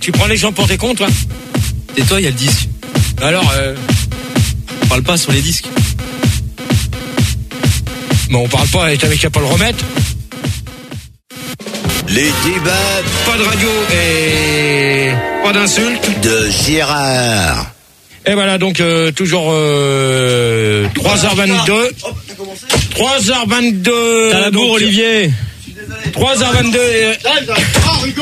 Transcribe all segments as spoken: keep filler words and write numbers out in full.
tu prends les gens pour tes cons, toi? Et toi, il y a le disque. Alors, euh... on parle pas sur les disques. Bon, on parle pas, et t'avais qu'à pas le remettre. Les débats. Pas de radio et pas d'insultes. De Gérard. Et voilà, donc euh, toujours euh, trois heures vingt-deux. trois heures vingt-deux. T'as la bourre, Olivier. trois heures vingt-deux. Et... Oh, Hugo.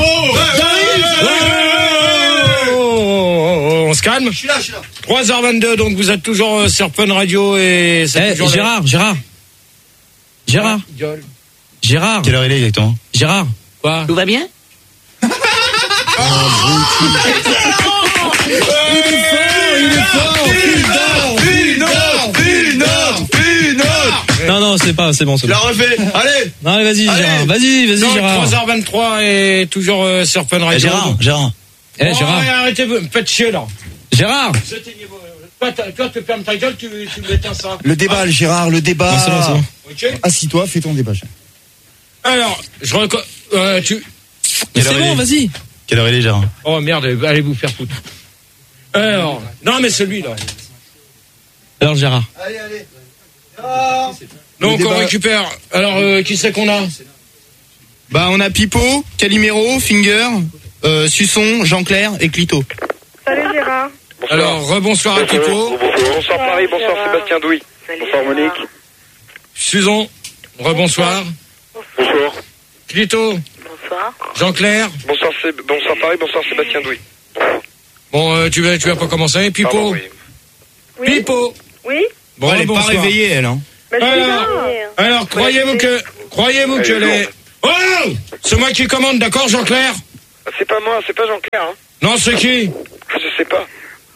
On se calme. Je suis là, je suis là. trois heures vingt-deux, donc vous êtes toujours euh, sur Fun Radio et c'est hey, toujours Gérard, les... Gérard. Gérard. Gueule. Gérard. Quelle heure il est exactement? Gérard. Quoi? Tout va bien? Oh, il est fort, il est fort. Non, non, c'est pas, c'est bon, c'est bon. La refait. Allez. Non, allez, vas-y, allez. Gérard. Vas-y, vas-y, donc, Gérard. trois heures vingt-trois et toujours euh, sur Fun Radio. Eh, Gérard, Gérard. Eh, hey, oh, Gérard. Ouais, arrêtez, faites chier, là. Gérard. Toi, toi, tu fermes ta gueule, tu, tu m'éteins ça. Le débat, ah. Gérard, le débat. Non, c'est bon, c'est bon. Okay. Assis-toi, fais ton débat. Alors, je reco... Euh, tu... Mais c'est bon, vas-y. Quelle heure il est, Gérard? Oh merde, allez vous faire foutre. Alors, non mais celui-là. Alors, Gérard. Allez, allez. Ah. Donc on récupère. Alors, euh, qui c'est qu'on a? Bah, on a Pipo, Calimero, Finger, euh, Suçon, Jean-Clair et Clito. Salut Gérard. Bonsoir. Alors, rebonsoir à Pipo. Bonsoir Paris, bonsoir Sébastien Douy. Bonsoir Monique. Susan, rebonsoir. Bonsoir. Clito. Bonsoir. Jean-Clair. Bonsoir, Sé- bonsoir Paris, bonsoir Sébastien Douy. Bon, euh, tu vas, tu vas pas commencer. Pipo. Pardon, oui. Oui. Pipo. Oui. Bon, elle est pas réveillée, elle, hein. Bah, je suis Alors, là. alors croyez-vous que, croyez-vous que Elle est les... lourde. Oh, c'est moi qui commande, d'accord, Jean-Clair? C'est pas moi, c'est pas Jean-Clair, hein. Non, c'est qui? Je sais pas.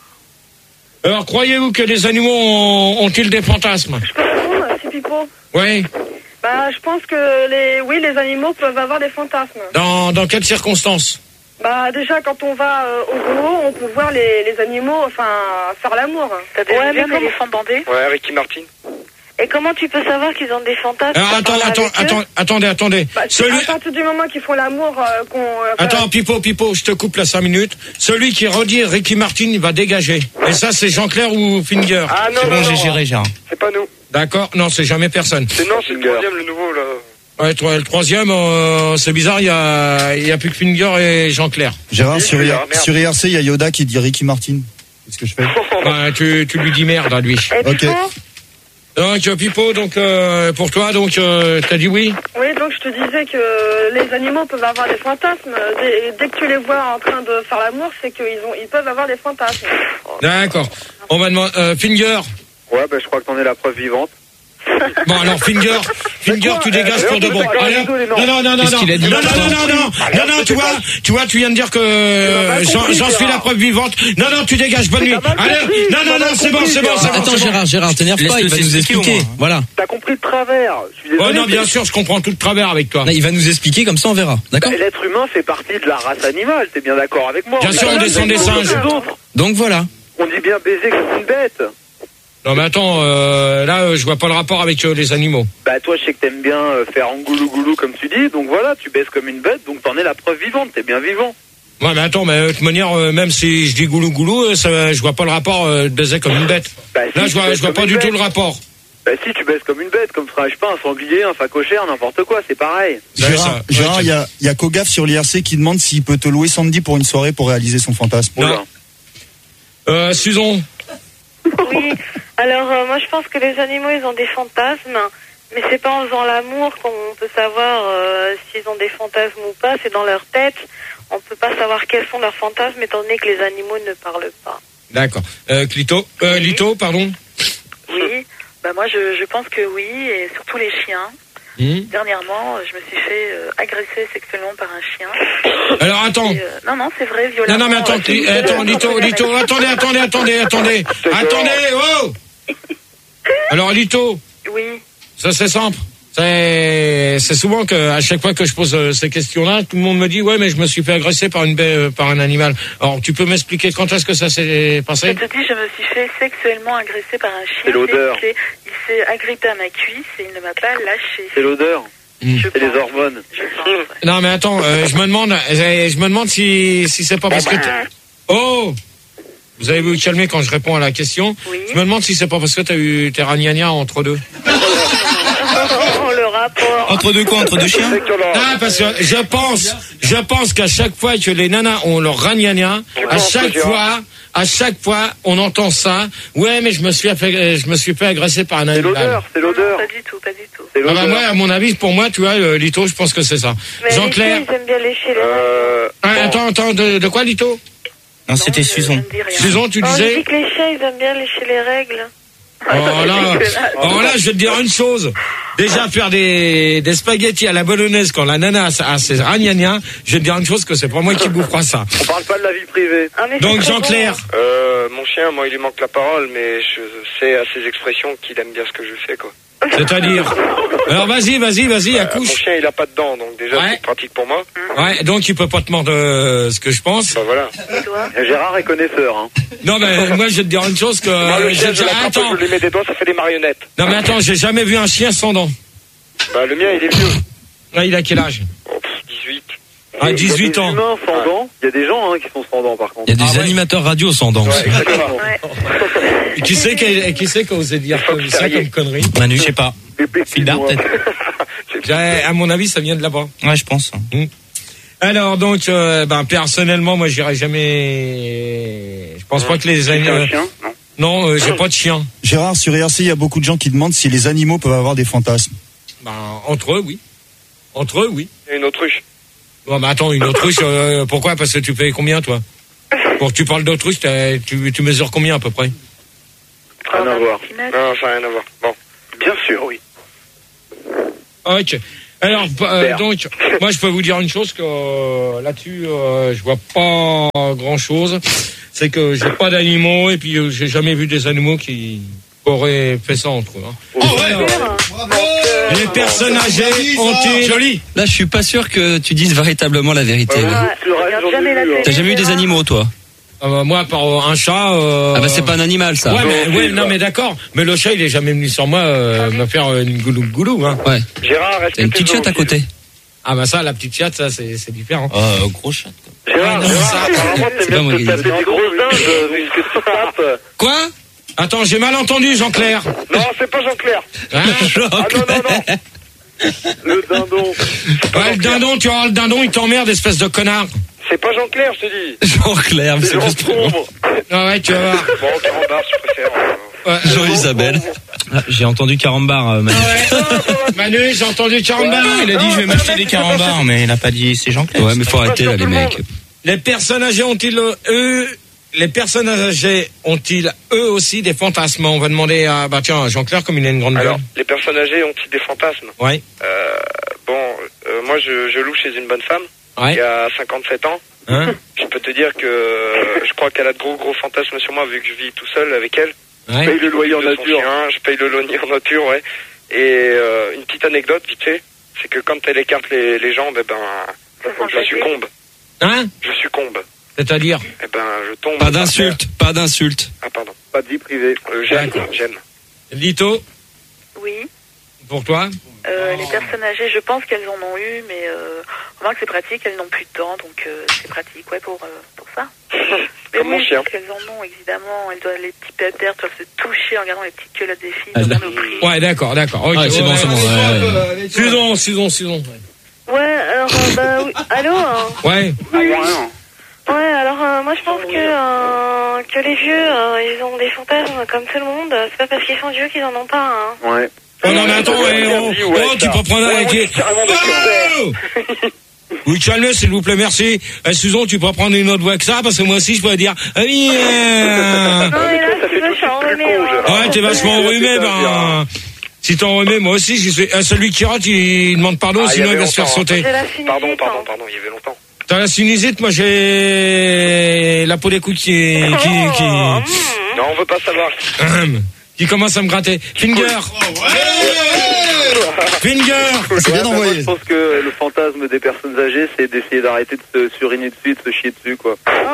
Alors, croyez-vous que les animaux ont- ont-ils des fantasmes? Je peux répondre, c'est Pipo. Oui. Bah, je pense que les, oui, les animaux peuvent avoir des fantasmes. Dans, dans quelles circonstances? Bah, déjà, quand on va euh, au zoo, on peut voir les, les animaux, enfin, faire l'amour. T'as déjà Ouais, vu mais un éléphant bandé? Ouais, Ricky Martin. Et comment tu peux savoir qu'ils ont des fantasmes? Alors, T'as attends, parlé attends, avec eux? attends, attendez, attendez. Bah, Celui... à partir du moment qu'ils font l'amour, euh, qu'on... euh, Attends, Pipo, Pipo, je te coupe là cinq minutes. Celui qui redit Ricky Martin, il va dégager. Et ça, c'est Jean-Clair ou Finger? Ah non, C'est non, bon, non, j'ai géré, Gérard. c'est pas nous. D'accord? Non, c'est jamais personne. C'est non, c'est le troisième, le nouveau, là. Ouais, toi, le troisième, euh, c'est bizarre, il y a, il y a plus que Finger et Jean-Clair. Gérard, Oui, sur, oui, I R- ah, merde. sur I R C, il y a Yoda qui dit Ricky Martin. Qu'est-ce que je fais? Ouais, tu, tu lui dis merde à lui. Et Ok. Pipo. Donc, euh, Pipo, donc, euh, pour toi, donc, euh, t'as dit oui? Oui, donc je te disais que les animaux peuvent avoir des fantasmes. Dès, dès que tu les vois en train de faire l'amour, c'est qu'ils ont, ils peuvent avoir des fantasmes. D'accord. On va demander, euh, Finger. Ouais, bah je crois que t'en es la preuve vivante. Bon, alors, Finger, Finger, tu dégages pour de bon. Allez, hop. non, non, non, non, Qu'est-ce non, qu'il a dit non, non, non, non, non, non, non, tu vois, tu vois, tu viens de dire que euh, j'en j'en suis la preuve vivante. Non, non, tu dégages, bonne nuit. Allez, non, non, non, c'est bon, c'est bon, c'est bon. Attends, c'est bon. Gérard, Gérard, t'énerve pas, Laisse-le il va nous s'expliquer, expliquer. au moins. Voilà. T'as compris le travers. Je suis désolé. Oh non, bien sûr, je comprends tout de travers avec toi. Là, il va nous expliquer, comme ça, on verra. D'accord? L'être humain fait partie de la race animale, t'es bien d'accord avec moi? Bien sûr, on descend des singes. Donc voilà. On dit bien baiser comme une bête. Non, mais attends, euh, là, euh, je vois pas le rapport avec euh, les animaux. Bah toi, je sais que t'aimes bien euh, faire en goulou goulou comme tu dis, donc voilà, tu baises comme une bête, donc t'en es la preuve vivante, t'es bien vivant. Ouais, mais attends, mais euh, de toute manière, euh, même si je dis goulou goulou, euh, ça, je vois pas le rapport euh, de baiser comme une bête. Bah, si, Là, je tu vois, baises je vois comme pas une du tout bête. le rapport. Bah si, tu baises comme une bête, comme ferais, je sais pas, un sanglier, un phacochère, n'importe quoi, c'est pareil. Ouais, Gérard, ça. Gérard, Ouais, il y a, il y a Kogaf sur l'I R C qui demande s'il peut te louer Sandy pour une soirée pour réaliser son fantasme. Non. Oula. Euh, Susan. Oui. Alors, euh, moi, je pense que les animaux, ils ont des fantasmes. Mais c'est pas en faisant l'amour qu'on peut savoir euh, s'ils ont des fantasmes ou pas. C'est dans leur tête. On peut pas savoir quels sont leurs fantasmes, étant donné que les animaux ne parlent pas. D'accord. Euh, Clito, euh, Lito, pardon. Oui. Bah moi, je, je pense que oui, et surtout les chiens. Hmm. Dernièrement, je me suis fait euh, agresser sexuellement par un chien. Alors attends. Et, euh, non, non, c'est vrai, Non, violemment. non, mais attends, Euh, Cli- attends, Lito, Lito, attendez, attendez, attendez, attendez, attendez, oh. Alors Lito, Oui. ça c'est simple. C'est, c'est souvent que à chaque fois que je pose euh, ces questions-là, tout le monde me dit ouais, mais je me suis fait agresser par une baie, euh, par un animal. Alors tu peux m'expliquer quand est-ce que ça s'est Je passé? te dis, je me suis fait sexuellement agresser par un chien. C'est l'odeur. Il s'est- Il s'est agrippé à ma cuisse et il ne m'a pas lâché. C'est l'odeur. C'est les hormones. Non, mais attends, euh, je me demande, euh, je me demande si, si c'est pas parce que t'as- oh! Vous avez vous calmer quand je réponds à la question. Oui. Je me demande si c'est pas parce que t'as eu tes ragnagnas entre deux. Le rapport. Entre deux quoi? Entre deux chiens? Ah, parce que je pense, je pense qu'à chaque fois que les nanas ont leur ragnagna, à chaque fois, à chaque fois, on entend ça. Ouais, mais je me suis fait, je me suis fait agresser par un C'est animal. l'odeur, c'est l'odeur. Pas du tout, pas du tout. C'est Ah bah l'odeur. moi, à mon avis, pour moi, tu vois, euh, Lito, je pense que c'est ça. Mais Jean-Claire. les filles, ils aiment bien lécher les Euh, Ah, bon. attends, attends, de, de quoi, Lito? Non, c'était Susan. Susan, tu Oh, je disais? dis que les chiens, ils aiment bien lécher les règles. Oh là, oh là, je vais te dire une chose. Déjà faire des, des spaghettis à la bolognaise quand la nana a ses ragnagnas, je vais te dire une chose que c'est pas moi qui bouffera ça. On parle pas de la vie privée. Ah, mais Donc c'est très Jean-Claire, bon. Euh, mon chien, moi, il lui manque la parole, mais je sais à ses expressions qu'il aime bien ce que je fais, quoi. c'est-à-dire. Alors vas-y, vas-y, vas-y, Euh, mon accouche. chien, il a pas de dents, donc déjà, Ouais. c'est pratique pour moi. Ouais, donc il peut pas te mordre euh, ce que je pense. Bah voilà. Et toi Gérard est connaisseur. Hein. Non mais moi je vais te dire une chose que Moi, le j'ai- chien, je l'attrape, attends. je lui mets des doigts, ça fait des marionnettes. Non mais attends, j'ai jamais vu un chien sans dents. Bah, le mien, il est vieux. Là, il a quel âge? Oh, pff, dix-huit. Ah, Il dix-huit y a des ans. humains sans dents. Il y a des gens hein, qui sont sans dents par contre. Il y a des Ah ouais. animateurs radio sans dents. aussi. Exactement. Ouais. Qui c'est qui, qui c'est qui a osé dire comme ça comme connerie? Manu, je sais pas. Les petits Fil d'art, noix. peut-être. J'ai- À mon avis, ça vient de là-bas. Ouais, je pense. Alors donc, euh, ben personnellement, moi, j'irai jamais. Je pense pas que les C'est un animaux. chien, non. Non, euh, j'ai pas de chien. Gérard, sur R C, il y a beaucoup de gens qui demandent si les animaux peuvent avoir des fantasmes. Ben entre eux, oui. Entre eux, oui. Il y a une autruche. Bon, ben attends, une autruche. Euh, pourquoi? Parce que tu payes combien, toi? Pour que tu parles d'autruche, t'as- tu, tu mesures combien à peu près? Rien à voir. Non, ça n'a rien à voir. Bon. Bien sûr, oui. Ok. Alors euh, donc, moi je peux vous dire une chose que euh, là-dessus, euh, je vois pas grand-chose. C'est que j'ai pas d'animaux et puis euh, j'ai jamais vu des animaux qui auraient fait ça entre eux. Hein. Sûr. Les personnes âgées ont-ils joli. Là, je suis pas sûr que tu dises véritablement la vérité. Ouais, là. Ouais, C'est vrai, regarde j'en ai jamais la vu, hein. télé, T'as jamais eu des Gérard. animaux, toi? Euh, moi, par euh, un chat. Euh... Ah bah c'est pas un animal, ça. Ouais, mais, Non, ouais, c'est non, pas. mais d'accord. Mais le chat, il est jamais venu sur moi euh, me faire euh, une goulou goulou. Hein. Ouais. Gérard, est-ce T'as une que t'es petite chatte à zoophile? côté. Ah bah ça, la petite chatte, ça c'est c'est différent. Oh, gros chat. Gérard, Ouais, non, Gérard, ça- apparemment, C'est t'aimes pas moi bien qui te dis taper des grosses dindes, vu ce que tu tapes. Quoi? Attends, j'ai mal entendu, Jean-Claire. Non, c'est pas Jean-Claire. Hein? Ah non, non, non. Le dindon. Ouais, le dindon, tu vois, le dindon, il t'emmerde, espèce de connard. C'est pas Jean-Claire, je te dis. Jean-Claire, mais C'est c'est Jean juste pour Sombre. Ah ouais, tu vas voir. Bon, Carambar, je préfère. euh, Ouais, Jean-Isabelle. Ah, j'ai entendu carambar, euh, Manu. Manu, j'ai entendu Carambar. Il a dit je vais m'acheter des carambars, mais il a pas dit c'est Jean-Claire. Ouais, mais faut arrêter là, les mecs. Les personnes âgées ont-ils, euh, eux, les personnes âgées ont-ils, eux aussi, des fantasmes? On va demander à, bah tiens, Jean-Claire, comme il a une grande Alors, gueule. les personnes âgées ont-ils des fantasmes? Ouais, Euh, bon, euh, moi, je, je loue chez une bonne femme qui ouais. a cinquante-sept ans. Hein? Je peux te dire que euh, je crois qu'elle a de gros gros fantasmes sur moi vu que je vis tout seul avec elle. Ouais. Paye le loyer en De son nature. chien, je paye le loyer en nature, ouais. Et euh, une petite anecdote, vite fait, c'est que quand elle écarte les, les jambes, eh ben, je succombe. Hein? Je succombe. C'est-à-dire? Eh ben, je tombe. Pas par d'insulte, pas d'insulte. terre. Ah, pardon. Pas de vie privée. Euh, j'aime, D'accord. j'aime. Lito, Oui. pour toi? Euh, les personnes âgées, je pense qu'elles en ont eu, mais euh, remarque c'est pratique, elles n'ont plus de dents, donc euh, c'est pratique, ouais, pour, euh, pour ça. Mais Comme mon oui, chien. parce qu'elles en ont, évidemment, elles doivent, les petits pépères doivent se toucher en regardant les petites culottes des filles, Ah, dans là. nos prix. Ouais, d'accord, d'accord. Ok, Ah, c'est bon, c'est bon. Ouais, ouais. Suivons, suivons, suivons. Ouais, alors, euh, bah oui. Allô hein. Ouais. Ouais, alors, euh, moi je pense que, euh, que les vieux, euh, ils ont des fantasmes comme tout le monde. C'est pas parce qu'ils sont vieux qu'ils en ont pas, hein. Ouais. Oh non, mais attends, eh, oh, oh, tu peux prendre avec les... Oh oui, calmez, s'il vous plaît, merci. Eh, Susan, tu peux prendre une autre voix que ça, parce que moi aussi, je peux dire... Ah oui, euh... Non, mais là, si tu veux, je suis enrhumée, hein. Ouais, t'es vachement enrhumé, ben... Si t'es enrhumé, moi aussi, j'y suis... eh, celui qui rate, il demande pardon, Ah, il y sinon il avait va se faire longtemps, sauter. J'ai la sinusite, Pardon, pardon, hein. pardon, il y avait longtemps. T'as la sinusite, moi j'ai la peau des couilles qui... qui, qui... Non, on veut pas savoir. qui commence à me gratter. Finger. Finger. C'est bien Ouais, envoyé. moi, je pense que le fantasme des personnes âgées, c'est d'essayer d'arrêter de se suriner dessus, de se chier dessus, quoi.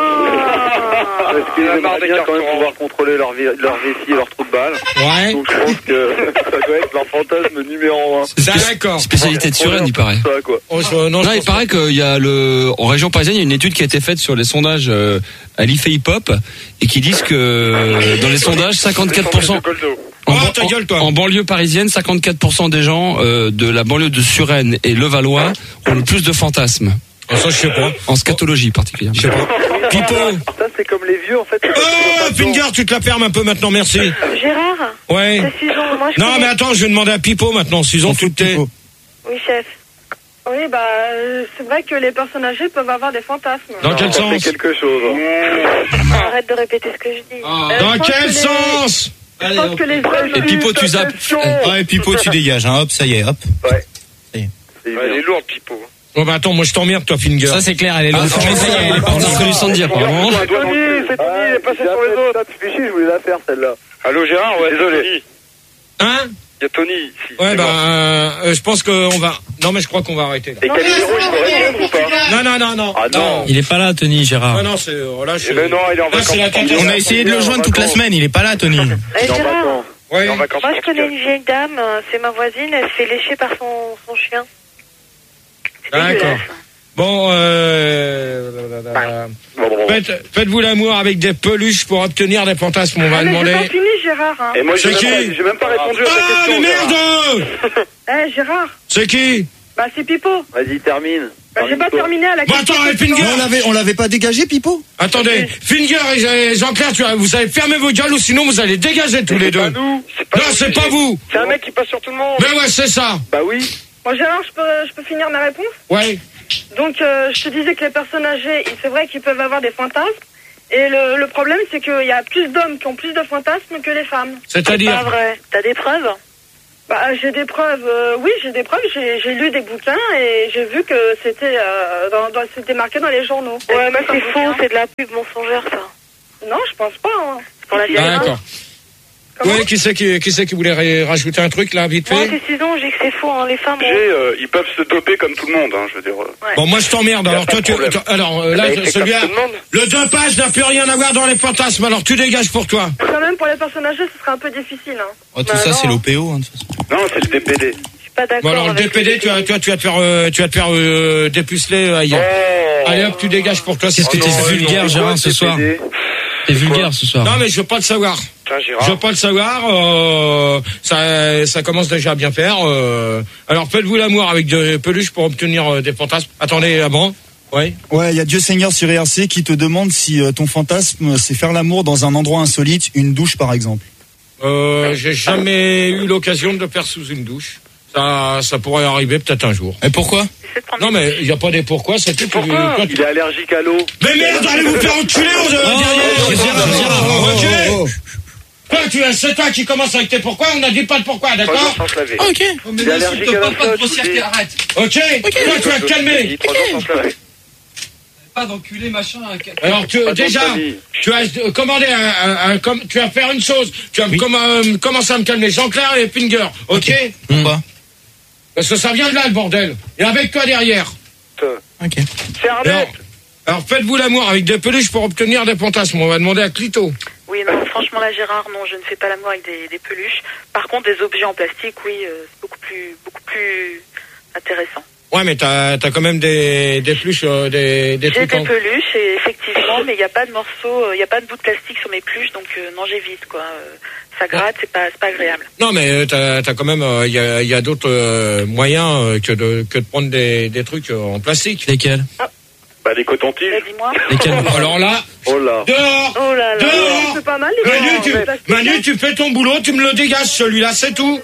Parce qu'ils aimeraient bien quand même pouvoir contrôler leur, vie, leur vessie et leur trou de balle. Ouais. Donc je pense que ça doit être leur fantasme numéro un. D'accord. Spécialité de Suresnes, il paraît. Ça, quoi. Oh, je- non, je Non, il pense paraît qu'il y a le, en région parisienne, il y a une étude qui a été faite sur les sondages euh, à l'I F E Hip Hop et qui disent que euh, dans les sondages, cinquante-quatre pour cent en, Oh, ban- ta gueule, toi. en, en banlieue parisienne, cinquante-quatre pour cent des gens euh, de la banlieue de Suresnes et Levallois ont le plus de fantasmes. pas. Ça, je sais pas. En scatologie particulièrement. Je sais pas. Pipo. Ça, c'est comme les vieux, en fait. Oh, Finger, tu te la fermes un peu maintenant, merci. Gérard, Ouais. c'est Susan. Moi, je Non, connais- mais attends, je vais demander à Pipo maintenant, s'ils ont tout tes. Oui, chef. Oui, bah, euh, c'est vrai que les personnes âgées peuvent avoir des fantasmes. Dans quel Ça sens? fait quelque chose. hein. Arrête de répéter ce que je dis. Euh, Dans je pense quel que les- sens? Je pense que les Et Pipo, tu zappes. Ouais, Pipo, tu dégages, hein. Hop, ça y est, hop. C'est Ouais, il bien. est lourd, Pipo. Oh, bah attends, moi je t'emmerde, toi, Finger. Ça c'est clair, elle est là. Ah, Ça y est, elle est partie sur du Sandy apparemment. C'est Tony, c'est Tony, il est passé sur les autres. Tu fais chier, je voulais la faire, celle-là. Allô, Gérard? Ouais, Désolé. Hein? Il y a Tony ici. Ouais, C'est bah, bon. euh, je pense qu'on va. Non, mais je crois qu'on va arrêter là. Et Calimero, il peut répondre ou pas? Non, non, non, non. Ah non. Il est pas là, Tony, Gérard. Ah non, c'est. oh, là, je- Eh ben non, il est en Là, vacances. c'est la catastrophe. On a essayé de le joindre toute la semaine, il est pas là, Tony. Eh, Il est en Gérard, vacances. Il est Ouais. en vacances moi je connais portugaises. une vieille dame, euh, c'est ma voisine, elle se fait lécher par son, son chien. C'est D'accord. dégueulasse. Bon, euh. Faites, faites-vous l'amour avec des peluches pour obtenir des fantasmes, on va Ah, mais demander. j'ai pas fini, Gérard. Hein. Et moi, j'ai C'est même, qui pas- j'ai même pas répondu à ta Ah, question. mais Gérard. merde! Eh, Gérard, C'est qui? bah, c'est Pipo. Vas-y, termine. Bah, j'ai pas Termine, terminé à la Bon, question. attends, eh, précédente. Finger. On l'avait, on l'avait pas dégagé, Pipo? Attendez, Finger et Jean-Claire, tu- vous allez fermer vos gueules ou sinon vous allez dégager tous les C'est deux. pas nous. C'est pas Non, nous, c'est pas vous. C'est un mec qui passe sur tout le monde. Mais ouais, c'est ça. Bah oui. Bon, Gérard, je peux, je peux finir ma réponse? Ouais. Donc, euh, je te disais que les personnes âgées, c'est vrai qu'ils peuvent avoir des fantasmes. Et le, le problème, c'est qu'il y a plus d'hommes qui ont plus de fantasmes que les femmes. C'est pas C'est-à-dire. vrai. T'as des preuves? Bah, j'ai des preuves. euh, oui, j'ai des preuves. J'ai, j'ai lu des bouquins et j'ai vu que c'était, euh, dans, dans- c'était marqué dans les journaux. Ouais, mais Comme c'est faux, bouquin. c'est de la pub mensongère, ça. Non, je pense pas. Hein. C'est pour la vieille. Ah, d'accord. Comment Ouais, qui c'est qui, qui c'est qui voulait ra- rajouter un truc là, vite Moi, fait? c'est Susan, j'ai que c'est faux, hein. Les femmes ont... euh, ils peuvent se doper comme tout le monde, hein, je veux dire. Bon, moi je t'emmerde. Y a Alors pas toi, de tu, problème. tu- alors euh, là, Bah, c'est celui-là, comme tout le monde. le dopage n'a plus rien à voir dans les fantasmes. Alors tu dégages pour toi. Quand même, pour les personnes âgées, ce serait un peu difficile. Hein. Oh, tout Bah ça, non. c'est l'O P O, hein, de toute façon. Non, c'est le D P D. Je suis pas d'accord Bon alors le avec D P D, tu vas, tu vas, tu vas te faire, euh, tu vas te faire euh, dépuceler euh, ailleurs. Allez hop, tu dégages pour toi. Qu'est-ce que Oh, t'es non, vulgaire, non. Gérard, ce soir? T'es vulgaire ce soir. Non mais je veux pas le savoir. Tiens, Je Gérard. veux pas le savoir. Euh, ça, ça commence déjà à bien faire. Euh, alors faites-vous l'amour avec des peluches pour obtenir euh, des fantasmes. Attendez, avant. Ouais. Ouais, il y a Dieu Seigneur sur R C qui te demande si euh, ton fantasme, c'est faire l'amour dans un endroit insolite, une douche par exemple. Euh, j'ai jamais eu l'occasion de le faire sous une douche. Ça, ça pourrait arriver peut-être un jour. Et pourquoi? Non mais il y a pas des pourquoi. C'est tout. Pourquoi Toi, tu- Il est allergique à l'eau. Mais merde, allez vous faire enculer aux Oh, derrière. Gérard, Gérard, Ok. Oh, Toi, tu es, c'est toi qui commence avec tes pourquoi. On n'a dit pas de pourquoi, Trois jours d'accord? sans se laver. Ok. Il est allergique à la flotte. Ok. Toi, tu vas te calmer. Trois jours sans se laver. Pas d'enculé machin. Alors tu, Pas déjà, de famille. tu as euh, commandé un, un- un- comme, tu vas faire une chose. Tu vas comm- euh, commencer à me calmer, Jean-Claire et Finger, ok? Pourquoi? Parce que ça vient de là le bordel. Et avec quoi derrière? Ok. C'est Alors, Arnett. alors faites-vous l'amour avec des peluches pour obtenir des fantasmes. On va demander à Clito. Oui, non, franchement, là, Gérard, non, je ne fais pas l'amour avec des, des peluches. Par contre, des objets en plastique, oui, euh, c'est beaucoup plus, beaucoup plus intéressant. Ouais, mais t'as as quand même des des peluches, euh, des des J'ai trucs. des en- peluches, et effectivement, mais il n'y a pas de morceaux, euh, il n'y a pas de bout de plastique sur mes peluches, donc euh, non, j'évite, quoi. Euh, ça gratte, c'est pas, c'est pas agréable. Non, mais euh, t'as as quand même, il y a, y a d'autres euh, moyens euh, que de que de prendre des des trucs euh, en plastique. Lesquels? Bah, des cotons-tiges. Là, dis-moi. Lesquels? Alors là, Oh là. dehors. Oh là là. Dehors. C'est pas mal, les Manu, gars. tu, Le plastique, Manu, tu fais ton boulot, tu me le dégages celui-là, c'est tout.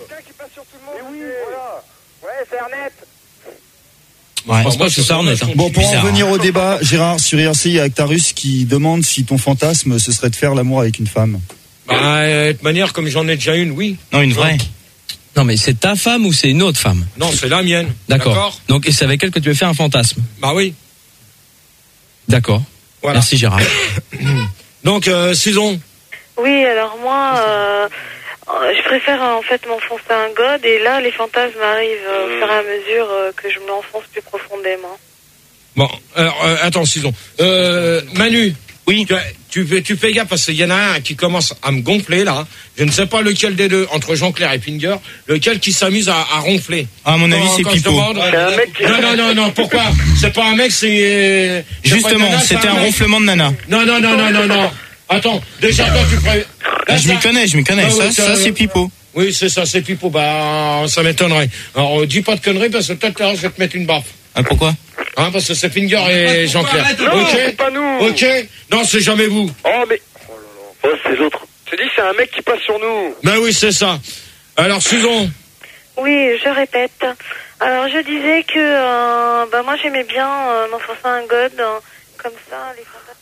Ouais, c'est Arnett. Ouais. Je pense pas que c'est ça, honnête. hein. Bon, pour en Bizarre, revenir hein. au débat, Gérard, sur R C, il y a Actarus qui demande si ton fantasme, ce serait de faire l'amour avec une femme. Bah, euh, de toute manière, comme j'en ai déjà une, oui. Non, une vraie. Non, mais c'est ta femme ou c'est une autre femme? Non, c'est la mienne. D'accord. Donc, et c'est avec elle que tu veux faire un fantasme? Bah oui. D'accord. Voilà. Merci, Gérard. Donc, euh, Susan. Oui, alors moi, euh, Euh, Je préfère euh, en fait m'enfoncer un god et là les fantasmes arrivent euh, au fur et à mesure euh, que je m'enfonce plus profondément. Bon, alors, euh, attends, Sison. Euh, Manu. Oui. Tu, tu, fais, tu fais gaffe parce qu'il y en a un qui commence à me gonfler, là. Je ne sais pas lequel des deux, entre Jean-Claire et Finger, lequel qui s'amuse à, à ronfler. Ah, à mon avis, c'est Pipo. C'est un mec qui... Non, non, non, non, pourquoi? C'est pas un mec, c'est... Justement, nana, c'était un, un mec. ronflement de nana. Non, non, non, non, non, non. Attends, déjà, toi, tu ferais... Là, je m'y connais, je m'y connais. Ah, ça, oui, ça, c'est Pipo. Oui, c'est ça, c'est Pipo. Bah, ça m'étonnerait. Alors, dis pas de conneries parce que peut-être là, je vais te mettre une baffe. Ah, pourquoi? Hein, parce que c'est Finger et Jean-Claire. Non, ok. c'est pas nous. Ok. Non, c'est jamais vous. Oh, mais... Oh là là. Oh, c'est l'autre. Je te dis, c'est un mec qui passe sur nous. Ben oui, c'est ça. Alors, Susan. Oui, je répète. Alors je disais que euh, bah moi j'aimais bien euh, m'enfoncer un god euh, comme ça les fantasmes.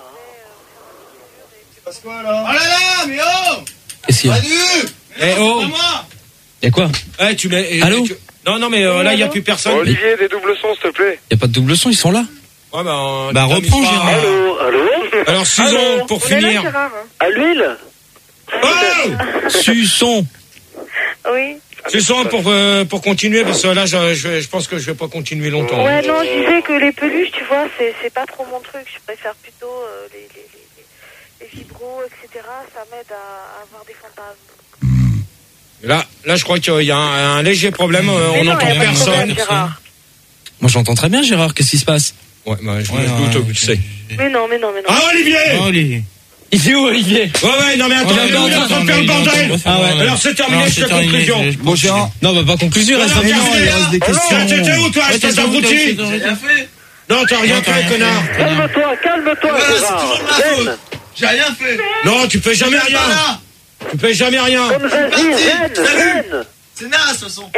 C'est passe quoi là? Oh là là, mais oh! Qu'est-ce qu'il y a? Manu! Eh oh! Y'a quoi? Eh, tu mets. eh, Allô? tu- Non, non, mais euh, là, il n'y a plus personne. Oh, Olivier, des doubles sons, s'il te plaît. Y'a pas de double son, ils sont là. Ouais, bah, euh, Bah, tu reprends, t'amuses pas. Gérard. Allô, allô? Alors, Susan, pour On est là, finir. Gérard. À l'huile? Oh! Suçon. Oui. Susan, pour, euh, pour continuer, parce que là, je, je, je pense que je vais pas continuer longtemps. Ouais non je disais que les peluches tu vois c'est c'est pas trop mon truc. Je préfère plutôt euh, les, les, les, les vibros et cetera. Ça m'aide à, à avoir des fantasmes. Là, là, je crois qu'il y a un, un léger problème. euh, Mais on non, n'entend y a pas de personne. problème, Gérard. Moi, j'entends très bien, Gérard. Qu'est-ce qui se passe? Ouais, bah, je Ouais, me doute, ouais, tu sais. Mais non mais non mais non. Ah, Olivier! Oh, Olivier. Il est où, Olivier? Ouais, ouais, non, mais attends, Oh, il est en non, train non, de faire le mais il est en train bordel. de faire- Ah ouais. ouais. Alors, c'est terminé, Non, je c'est fais terminé, conclusion. je- Bon, Gérard. Non, bah, pas conclusion, il reste Non, vingt non, minutes. terminé, il reste des hein. questions. Oh, t'étais où, toi? Ouais, Je t'ai t'as abruti. t'as- J'ai rien fait. Non, t'as rien Non, t'as fait, rien connard. Calme-toi, calme-toi, Voilà, c'est Gérard. toujours ma Zen. faute. J'ai rien fait. Non, tu fais jamais rien. Voilà. Tu fais jamais rien. Comme vas-y, Parti. zen, Salut. zen. C'est naze, de toute façon.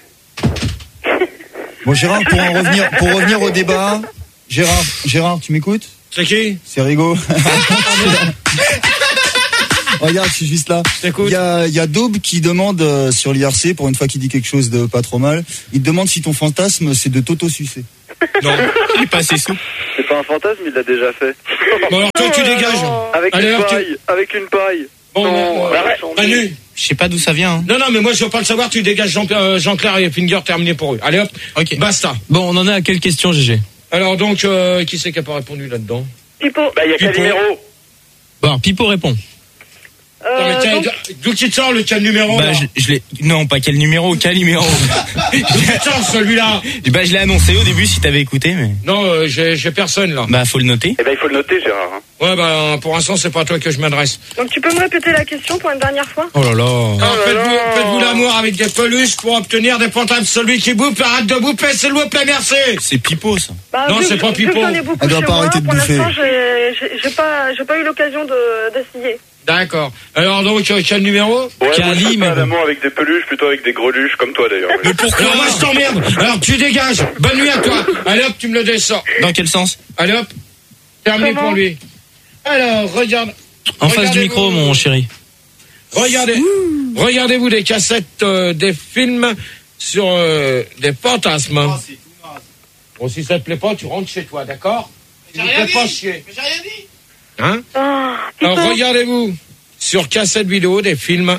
Bon, Gérard, pour en revenir, pour revenir au débat, Gérard, Gérard, tu m'écoutes? C'est qui? C'est Rigaud. Regarde, je suis juste là. t'écoute. Il y a, il y a Daube qui demande euh, sur l'I R C, pour une fois qu'il dit quelque chose de pas trop mal, il te demande si ton fantasme c'est de t'auto-sucer. Non. Il est pas assez souple. C'est pas un fantasme, il l'a déjà fait. Bon, alors, toi, tu dégages. Avec Allez, une hop, tu- paille, avec une paille. Bon, Non, euh, arrête. Manu. Je sais pas d'où ça vient. Hein. Non, non, mais moi, je veux pas le savoir. Tu dégages Jean, euh, Jean-Claire et Finger, terminé pour eux. Allez, hop. Ok. Basta. Bon, on en est à quelle question, G G? Alors, donc, euh, qui c'est qui a pas répondu là-dedans? Pipo. Bah, il y a Pipo. Calimero. Bon, Pipo répond. Non, mais Euh, tiens, donc, d'où tu te sors le quel numéro Bah, là? je, je l'ai. Non, pas quel numéro, Calimero. D'où tu te sors celui-là? Bah, je l'ai annoncé au début si t'avais écouté, mais. Non, euh, j'ai j'ai personne là. Bah, faut le noter. Eh ben, il faut le noter, Gérard. hein. Ouais, bah, pour l'instant, c'est pas à toi que je m'adresse. Donc tu peux me répéter la question pour une dernière fois? Oh là là. Alors, là faites-vous là. faites-vous l'amour avec des peluches pour obtenir des fantasmes. Celui qui bouffe, arrête de bouffer, s'il vous plaît, merci. C'est Pipo, ça. Bah, Non, vu c'est que- pas vu Pipo. que j'en ai beaucoup Elle doit chez pas moi, arrêter de pour bouffer. l'instant, j'ai- j'ai j'ai pas, j'ai pas eu l'occasion de d'essayer. D'accord. Alors, donc, euh, quel numéro? Ouais, moi, je fais Calimero. pas l'amour avec des peluches, plutôt avec des greluches, comme toi d'ailleurs. Mais pourquoi? Alors, moi, je t'emmerde. Alors, tu dégages. Bonne nuit à toi. Allez, hop, tu me le descends. Dans quel sens? Allez, hop. Terminé Comment pour lui. Alors, regarde. En face du Regardez-vous. micro, mon chéri. Regardez. Regardez-vous des cassettes, euh, des films sur euh, des fantasmes. Oh, c'est tout naze. Bon, si ça te plaît pas, tu rentres chez toi, d'accord? Tu J'ai ne rien fais pas dit. chier. Mais j'ai rien dit. Hein? ah, Pipo. Alors, regardez-vous sur cassette vidéo des films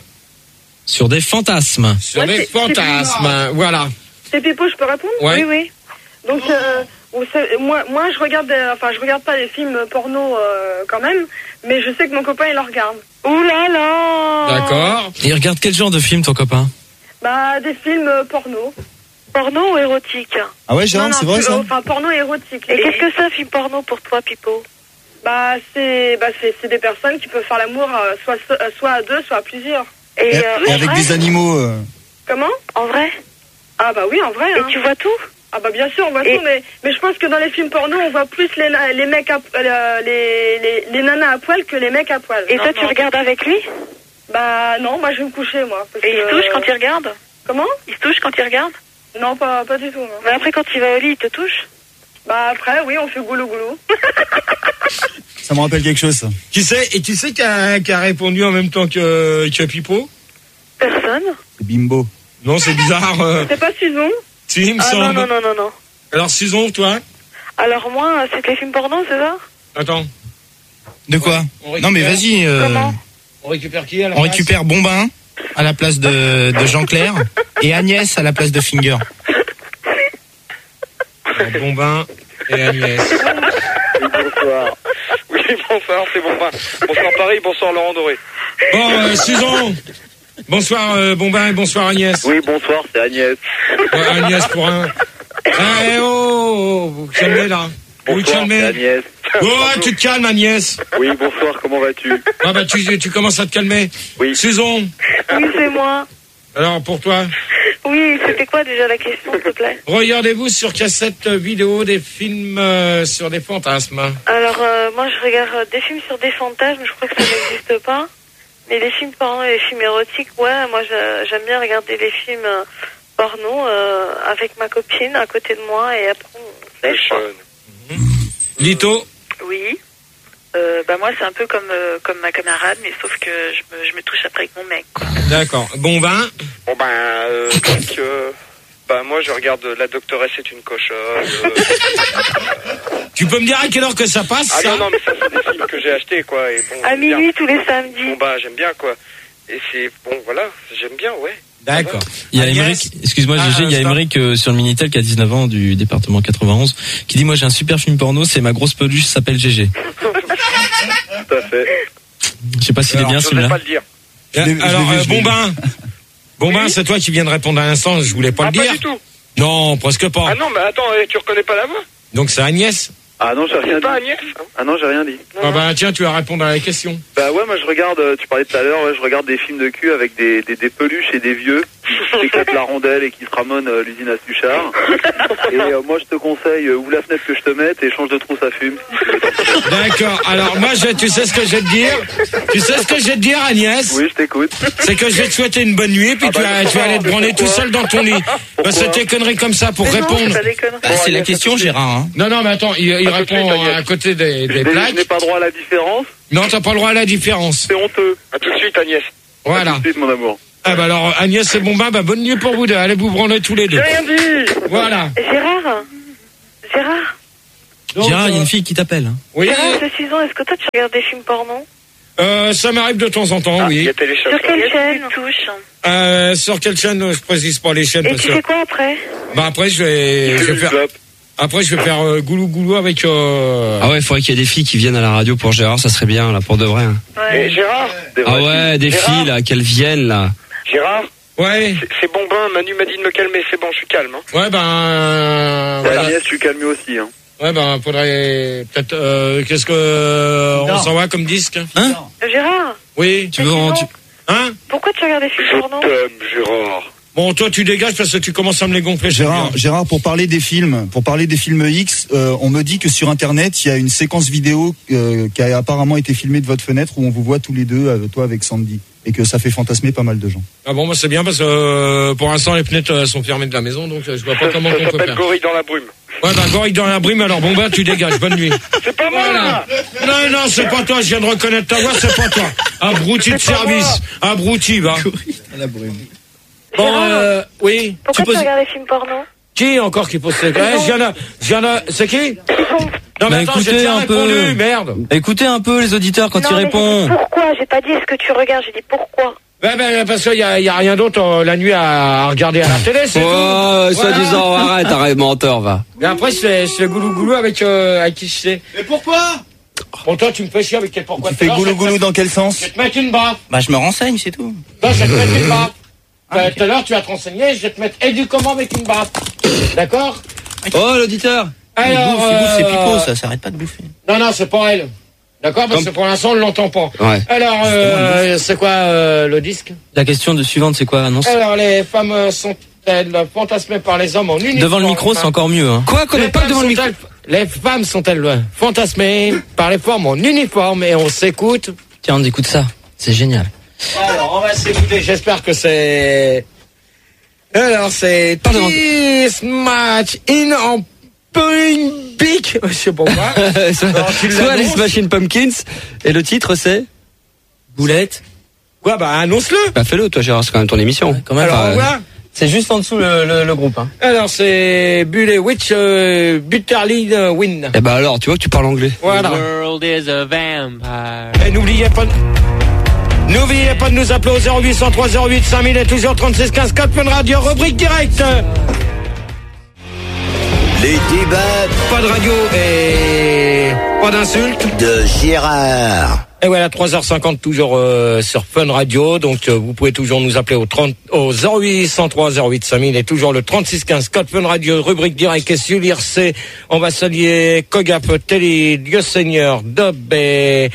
Sur des fantasmes. sur Ouais, des c'est- c'est fantasmes. Voilà. C'est Pipo, je peux répondre? Ouais. Oui oui. Donc euh, vous savez, moi, moi je regarde, des- enfin je regarde pas les films porno euh, quand même, mais je sais que mon copain il en regarde. Ouh là là. D'accord. Et il regarde quel genre de film, ton copain? Bah des films euh, porno. Porno ou érotique? Ah ouais, Gérard, Non, non, c'est vrai plus- ça? Enfin porno érotique. Et qu'est-ce que c'est un film porno pour toi, Pipo? Bah c'est, bah c'est, c'est des personnes qui peuvent faire l'amour euh, soit se- euh, soit à deux, soit à plusieurs. Et, Et, euh, et en avec vrai des animaux. euh, Comment? En vrai? Ah bah oui, en vrai. Et Hein. tu vois tout? Ah bah bien sûr, on voit Et- tout, mais mais je pense que dans les films porno, on voit plus les na- les mecs à, euh, les, les les nanas à poil que les mecs à poil. Et toi, tu Non. regardes avec lui? Bah non, moi je vais me coucher moi. Parce Et il que- se touche quand il regarde? Comment? Il se touche quand il regarde? Non, pas pas du tout. Non. Mais après, quand il va au lit, il te touche? Bah après, oui, on fait goulou goulou. Ça me rappelle quelque chose, ça. Qui c'est? Et qui c'est qui a, qui a répondu en même temps que, que Pipo? Personne? C'est Bimbo. Non, c'est bizarre. euh. C'est pas Susan? Si, il me Ah semble. non, non, non, non, non. Alors, Susan, toi? Alors moi, c'est que les films porno, c'est ça? Attends. De quoi? On récupère- Non, mais vas-y. euh, Comment? On récupère qui à la On place? récupère Bombin. à la place de, de Jean-Clair et Agnès à la place de Finger. Bombin et Agnès. Bonsoir. Oui, bonsoir, c'est Bombin. Bonsoir Paris, bonsoir Laurent Doré. Bon, euh, Susan. Bonsoir euh, Bombin et bonsoir Agnès. Oui, bonsoir, c'est Agnès. Ouais, Agnès pour un. Ah, eh oh, vous vous calmez là. Vous vous Bonsoir, c'est calmez. Agnès. Oh, tu te calmes Agnès. Oui, bonsoir, comment vas-tu? Ah bah tu, tu commences à te calmer. Oui. Susan. Oui, c'est moi. Alors pour toi. Oui, c'était quoi déjà la question, s'il te plaît? Regardez-vous sur cassette vidéo des films euh, sur des fantasmes. Alors, euh, moi, je regarde euh, des films sur des fantasmes, je crois que ça n'existe pas. Mais les films porno et les films érotiques, ouais, moi, je- j'aime bien regarder les films euh, porno euh, avec ma copine à côté de moi et après, on sait, quoi. Lito. Oui. Euh, bah moi c'est un peu comme euh, comme ma camarade, mais sauf que je me, je me touche après avec mon mec, quoi. D'accord. Bon ben. Bon ben, euh, donc, euh, bah moi je regarde La Doctoresse est une cochonne. euh. Tu peux me dire à quelle heure que ça passe Ah ça non, non, mais ça c'est des films que j'ai achetés, quoi. Et bon, À j'aime bien. minuit tous les samedis. Bon bah j'aime bien, quoi. Et c'est, bon voilà, j'aime bien, ouais. D'accord. Il y a Agnès. Émeric, excuse-moi Ah, Gégé, il y a stop. Émeric euh, sur le Minitel qui a dix-neuf ans du département quatre-vingt-onze qui dit moi j'ai un super film porno, c'est ma grosse peluche s'appelle Gégé. Tout à fait. Je sais pas s'il est Alors, bien Je celui-là. vais pas le dire. Je l'ai- je l'ai Alors vu, euh, je l'ai vu. Bombin. Bombin, c'est toi qui viens de répondre à l'instant. Je voulais pas Ah le pas dire. du tout. Non, presque pas. Ah non, mais attends, eh, tu reconnais pas la voix? Donc c'est Agnès. Ah non, j'ai rien C'est dit. pas Agnès, hein? Ah non, j'ai rien dit. Ah bah tiens, tu vas répondre à la question. Bah ouais, moi je regarde, euh, tu parlais tout à l'heure, ouais, je regarde des films de cul avec des, des, des peluches et des vieux qui éclatent la rondelle et qui se ramonent euh, l'usine à Suchard. Et euh, moi je te conseille, euh, ouvre la fenêtre que je te mette et change de trousse à fume. D'accord. Alors moi, je, tu sais ce que je vais te dire. Tu sais ce que je vais te dire, Agnès. Oui, je t'écoute. C'est que je vais te souhaiter une bonne nuit, puis Ah tu, bah, vas, tu vas aller te branler tout seul dans ton lit. Parce que tes conneries comme ça pour Mais non, répondre. c'est pas des conneries. Bah, c'est la question Gérard. Hein. Non, non, mais attends, il, il Pas tout de répond suite, Agnès. à côté des, des Je n'ai- je plaques. n'ai pas droit à la différence, Non, t'as pas le droit à la différence. c'est honteux. À tout de suite, Agnès. À Voilà. tout de suite, mon amour. Ah bah alors, Agnès et Bombin, bah bonne nuit pour vous deux. Allez vous branler tous les deux. J'ai rien dit. Voilà. Gérard Gérard Donc, Gérard, il y a euh, une fille qui t'appelle. hein. Oui, Gérard, c'est Susan, est-ce que toi tu regardes des films porno? euh, ça m'arrive de temps en temps, Ah, il oui. y a téléchat. Sur quelle Tu chaîne? touches. Euh, sur quelle chaîne je précise pas les chaînes Et parce tu que fais quoi après? bah après je vais, je vais faire après je vais faire euh, goulou goulou avec euh, Ah ouais, il faudrait qu'il y ait des filles qui viennent à la radio pour Gérard, ça serait bien, là, pour de vrai. hein. Et Gérard, Ah ouais, des Gérard filles, là, qu'elles viennent, là. Gérard, ouais c'est- c'est Bombin. Manu m'a dit de me calmer. C'est bon, je suis calme. Hein. ouais ben euh, Et voilà. Agnès, tu calmes mieux aussi. Hein. Ouais ben faudrait peut-être euh, qu'est-ce que euh, on Non. s'en va comme disque Hein Gérard, oui Tu veux en, tu- hein pourquoi tu regardes des films Je porno? t'aime, Gérard. bon toi tu dégages parce que tu commences à me les gonfler Gérard, Julien. Gérard, pour parler des films, pour parler des films X, euh, on me dit que sur Internet, il y a une séquence vidéo euh, qui a apparemment été filmée de votre fenêtre où on vous voit tous les deux, euh, toi avec Sandy, et que ça fait fantasmer pas mal de gens. Ah bon bah c'est bien parce que euh, pour l'instant les fenêtres euh, sont fermées de la maison donc euh, je vois pas comment Ça on peut s'appelle faire. Gorille dans la brume. Ouais bah gorille dans la brume alors bon bah tu dégages bonne nuit. C'est pas moi. Voilà. Non, non, c'est pas toi, je viens de reconnaître ta voix, c'est pas toi. Abruti de C'est pas service. Abruti, va. Bon, Gérard, euh, oui. pourquoi tu, poses- regardes des films porno? Qui encore qui pose ces questions? Je viens de, je viens de, c'est qui? Non, mais Bah, attends, j'ai écoutez déjà un peu. répondu, merde. Écoutez un peu les auditeurs quand Non, ils mais j'ai répondent. dit pourquoi? J'ai pas dit est-ce que tu regardes, j'ai dit pourquoi. Ben, ben, parce qu'il y a, y a rien d'autre euh, la nuit à, à regarder à la télé, c'est tout. Oh, soi-disant, arrête, arrête, menteur, va. Et après, je fais, je fais goulou goulou avec, euh, avec qui je sais. Mais pourquoi? Bon, toi, tu me fais chier avec quel pourquoi Tu fais goulou goulou dans quel sens? Je vais te mettre une baffe. Bah je me renseigne, c'est tout. Toi, je vais te mettre une baffe. Euh, Tout à l'heure, tu vas te renseigner, je vais te mettre éduquement avec une baffe. D'accord? Oh, l'auditeur. Il Alors, bouffe, il bouffe ses euh, picots, ça s'arrête pas de bouffer. Non, non, c'est pas elle. D'accord? Parce que pour l'instant, on ne l'entend pas. Ouais. Alors, euh, c'est quoi euh, le disque? La question de suivante, c'est quoi, annonce? Alors, les femmes euh, sont-elles fantasmées par les hommes en uniforme? Devant le micro, c'est encore mieux. Hein. Quoi, qu'on Les n'est pas femmes devant le micro? sont-elles- Les femmes sont-elles euh, fantasmées par les formes en uniforme et on s'écoute? Tiens, on écoute ça. C'est génial. Alors, on va s'écouter. J'espère que c'est... Alors, c'est Pardon. This match in en point big. Je sais pas quoi. Soit Alors, tu soit l'annonces les Smashing Pumpkins, et le titre c'est? Boulette. Quoi, bah, annonce-le. Bah fais-le, toi Gérard, c'est quand même ton émission. Quand même. Alors, Enfin, on voit. C'est juste en dessous le, le, le groupe. Hein. Alors, c'est Bulle Witch euh, Butterly euh, Win. Eh bah alors, tu vois que tu parles anglais. Voilà. world is a vampire. Et n'oubliez pas... N'oubliez pas de nous appeler au zéro huit cent trois zéro huit cinq mille et toujours trente-six quinze quatre Fun Radio, rubrique directe. Les débats. Pas de radio et pas d'insultes. De Gérard. Et voilà, trois heures cinquante toujours euh, sur Fun Radio. Donc euh, vous pouvez toujours nous appeler au, trente, au zéro huit cent trois zéro huit cinq mille et toujours le trente-six quinze code Fun Radio, rubrique direct et sur l'I R C. On va saluer Kogap, Telly, Dieu Seigneur, Dob et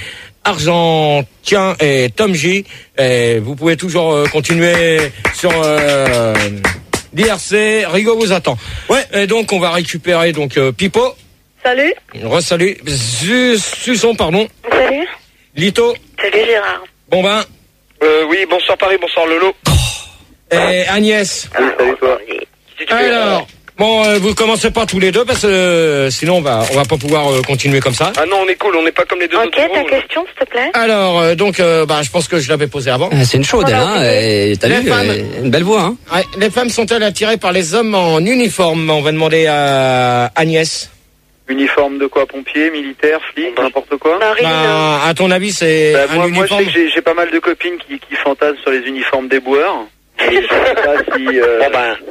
Argentien et Tom J. Et vous pouvez toujours euh, continuer sur euh, l'I R C. Rigo vous attend. Ouais. Et donc on va récupérer donc euh, Pipo. Salut. Re-salut. Susson, pardon. Salut. Lito. Salut Gérard. Bon ben. Euh, oui, bonsoir Paris, bonsoir Lolo. Et Agnès. Oui, salut toi. Alors, bon, euh, vous commencez pas tous les deux parce que euh, sinon on va on va pas pouvoir euh, continuer comme ça. Ah non, on est cool, on n'est pas comme les deux Ok, autres. ta groupes. question s'il te plaît. Alors, euh, donc, euh, bah, je pense que je l'avais posé avant. Ah, c'est une chaude, elle, hein. Et t'as Les vu, femmes. euh, une belle voix, hein. Ouais, les femmes sont-elles attirées par les hommes en uniforme? On va demander à Agnès. Uniforme de quoi? Pompier, militaire, flic, n'importe quoi? Bah, à ton avis, c'est Bah, un moi, moi, je uniforme sais que j'ai- j'ai pas mal de copines qui, qui fantasment sur les uniformes des boueurs. Et je sais pas si, euh,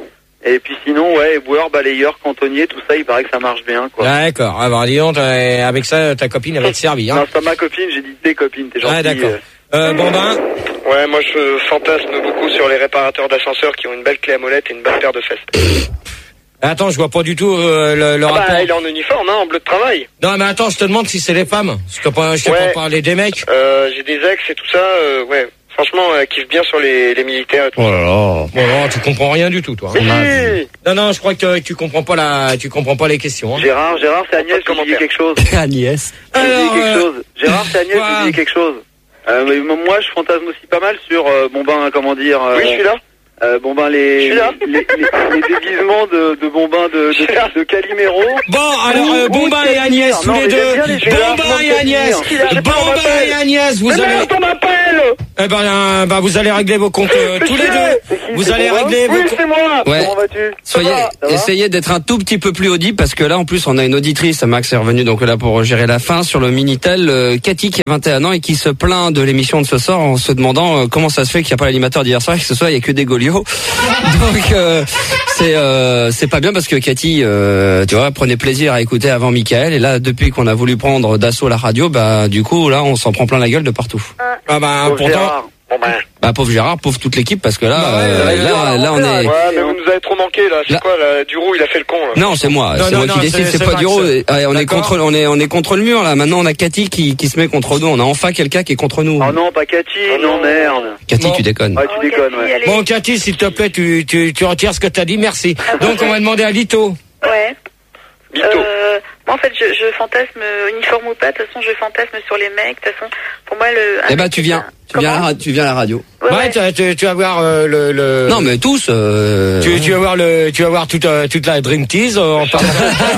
Et puis sinon, ouais, éboueur, balayeur, cantonnier, tout ça, il paraît que ça marche bien, quoi. D'accord. Alors, dis donc, euh, avec ça, ta copine, elle va te servir. Non, Hein. c'est pas ma copine, j'ai dit tes copines, t'es gentil. Ah, d'accord. Euh, bon ben. Ouais, moi je fantasme beaucoup sur les réparateurs d'ascenseurs qui ont une belle clé à molette et une belle paire de fesses. Attends, je vois pas du tout euh, le, le Ah rapport. bah, il est en uniforme, hein, en bleu de travail. Non, mais attends, je te demande si c'est les femmes. Je t'ai pas, je t'ai Ouais. pas parlé des mecs. Euh, j'ai des ex et tout ça, euh, ouais. Franchement, elle kiffe bien sur les, les militaires et tout. Oh là là. Bon, non, tu comprends rien du tout, toi. Mais si. Non, non, je crois que tu comprends pas la, tu comprends pas les questions. Hein. Gérard, Gérard, c'est Agnès qui dit quelque chose. Agnès. Je vous dis Alors, quelque euh, chose. Gérard, c'est Agnès quoi qui dit quelque chose. Euh, mais moi, je fantasme aussi pas mal sur, euh, bon ben, comment dire... Euh, Oui, je suis là. Euh, bon ben, les, Je suis les, là. les, les, les déguisements de, de bon ben de, de, de Calimero. Bon, alors, euh, Ou- Bomba ou et Agnès, Casimir. tous Non, les mais j'aime deux. bien les jeux Bomba d'argent et de Agnès. Casimir. Je sais pas, on Bomba m'appelle. et Agnès, vous Mais allez. merde, on m'appelle. Eh ben, euh, bah, vous allez régler vos comptes euh, tous les deux. Vous allez régler vos Oui, comptes. c'est moi. Ouais. Comment vas-tu? Soyez, Ça va, ça va essayez d'être un tout petit peu plus audible parce que là, en plus, on a une auditrice, Max est revenu donc là pour gérer la fin sur le Minitel, euh, Cathy qui a vingt et un ans et qui se plaint de l'émission de ce soir en se demandant euh, comment ça se fait qu'il n'y a pas l'animateur d'hier soir et que ce soir il n'y a que des Golios. Donc, euh, c'est euh, c'est pas bien parce que Cathy, euh, tu vois, prenait plaisir à écouter avant Mickaël et là, depuis qu'on a voulu prendre d'assaut la radio, bah du coup, là, on s'en prend plein la gueule de partout. Ah bah, Pauvre pourtant. Gérard. Bon ben. Bah pauvre Gérard, pauvre toute l'équipe parce que là, Bah ouais, euh, ouais, là, là, on est. Ouais, mais vous nous avez trop manqué là. C'est Là- quoi là? Duro, il a fait le con là. Non, c'est moi, Non, c'est non, moi non, qui décide, c'est- c'est c'est pas Max. Duro. Et, on est D'accord. contre, on est, on est contre le mur là. Maintenant, on a Cathy qui, qui se met contre nous. On a enfin quelqu'un qui est contre nous. Oh non, pas Cathy, Oh non, non. merde. Cathy, Bon. tu déconnes. Ouais, tu déconnes, ouais. Bon, Cathy, s'il te plaît, tu, tu, tu retires ce que t'as dit, merci. Donc, on va demander à Lito. Ouais. Bito. Euh, moi, en fait, je, je fantasme euh, uniforme ou pas. De toute façon, je fantasme sur les mecs. De toute façon, pour moi, le. Eh ben, tu viens, tu viens, à la, ra- tu viens à la radio. Ouais, Ouais, ouais. tu, tu, tu vas voir euh, le, le. Non, mais tous. Euh... Tu, tu vas voir le, tu vas voir toute, euh, toute la Dream Tease euh, en parlant.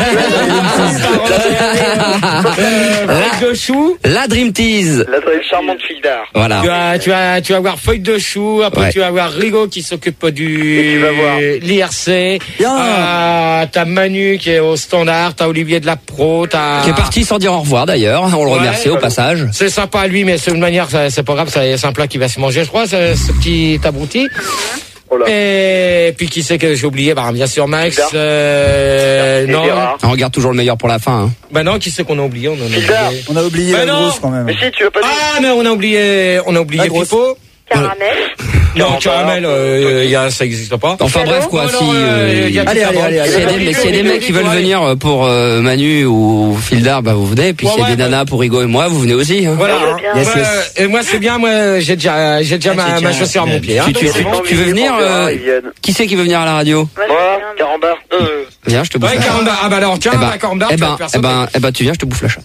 euh, Feuille de chou. La Dream Tease. La Une charmante fille d'art. Voilà. Tu vas, tu vas, tu vas voir Feuille de chou. Après, Ouais. tu vas voir Rigo qui s'occupe du Et tu vas voir. l'I R C. Ah, t'as Manu qui est au standard. T'as Olivier de la Pro. T'as. Qui est parti sans dire au revoir d'ailleurs. On le Ouais, remercie au bah, passage. C'est sympa à lui, mais c'est une manière, ça- c'est pas grave, ça- c'est un plat qui va se manger, je crois, ce, ce petit abruti. Oh là. Et puis qui c'est que j'ai oublié? Bah bien sûr Max. Gérard. Euh, Et non, Gérard. On regarde toujours le meilleur pour la fin. Hein. bah non, qui c'est qu'on a oublié? On en a oublié. Gérard. On a oublié Bah la non. grosse quand même. Mais si, tu veux pas dire. Ah mais on a oublié, on a oublié La grosse. Pipo. Caramel. Non, caramel, euh, y a, ça existe pas. Enfin bref quoi, Oh, si non, euh, euh, y a Allez, tout allez, avant. allez, allez. s'il y a des, mais s'il y a des mecs qui veulent venir pour euh, Manu ou Fildar, bah vous venez. Puis Ouais, s'il y a ouais, des ouais. nanas pour Rigo et moi, vous venez aussi. Hein. Voilà. Ouais, hein. bien. Yes, Ouais, yes. Et moi c'est bien, moi j'ai déjà, j'ai déjà ma, ma chaussure à mon pied. Hein, Tu, tu, donc c'est bon. tu veux venir euh, Ils viennent. Qui c'est qui veut venir à la radio? Moi, Moi, je viens. Carambar. Euh. Viens, je te bouffe. Ouais, la chatte. Carambar. Ah bah alors tiens, Eh ben, bah, Carambar, eh tu vas ben, te faire eh sauter. ben, eh ben, tu viens, je te bouffe la chatte.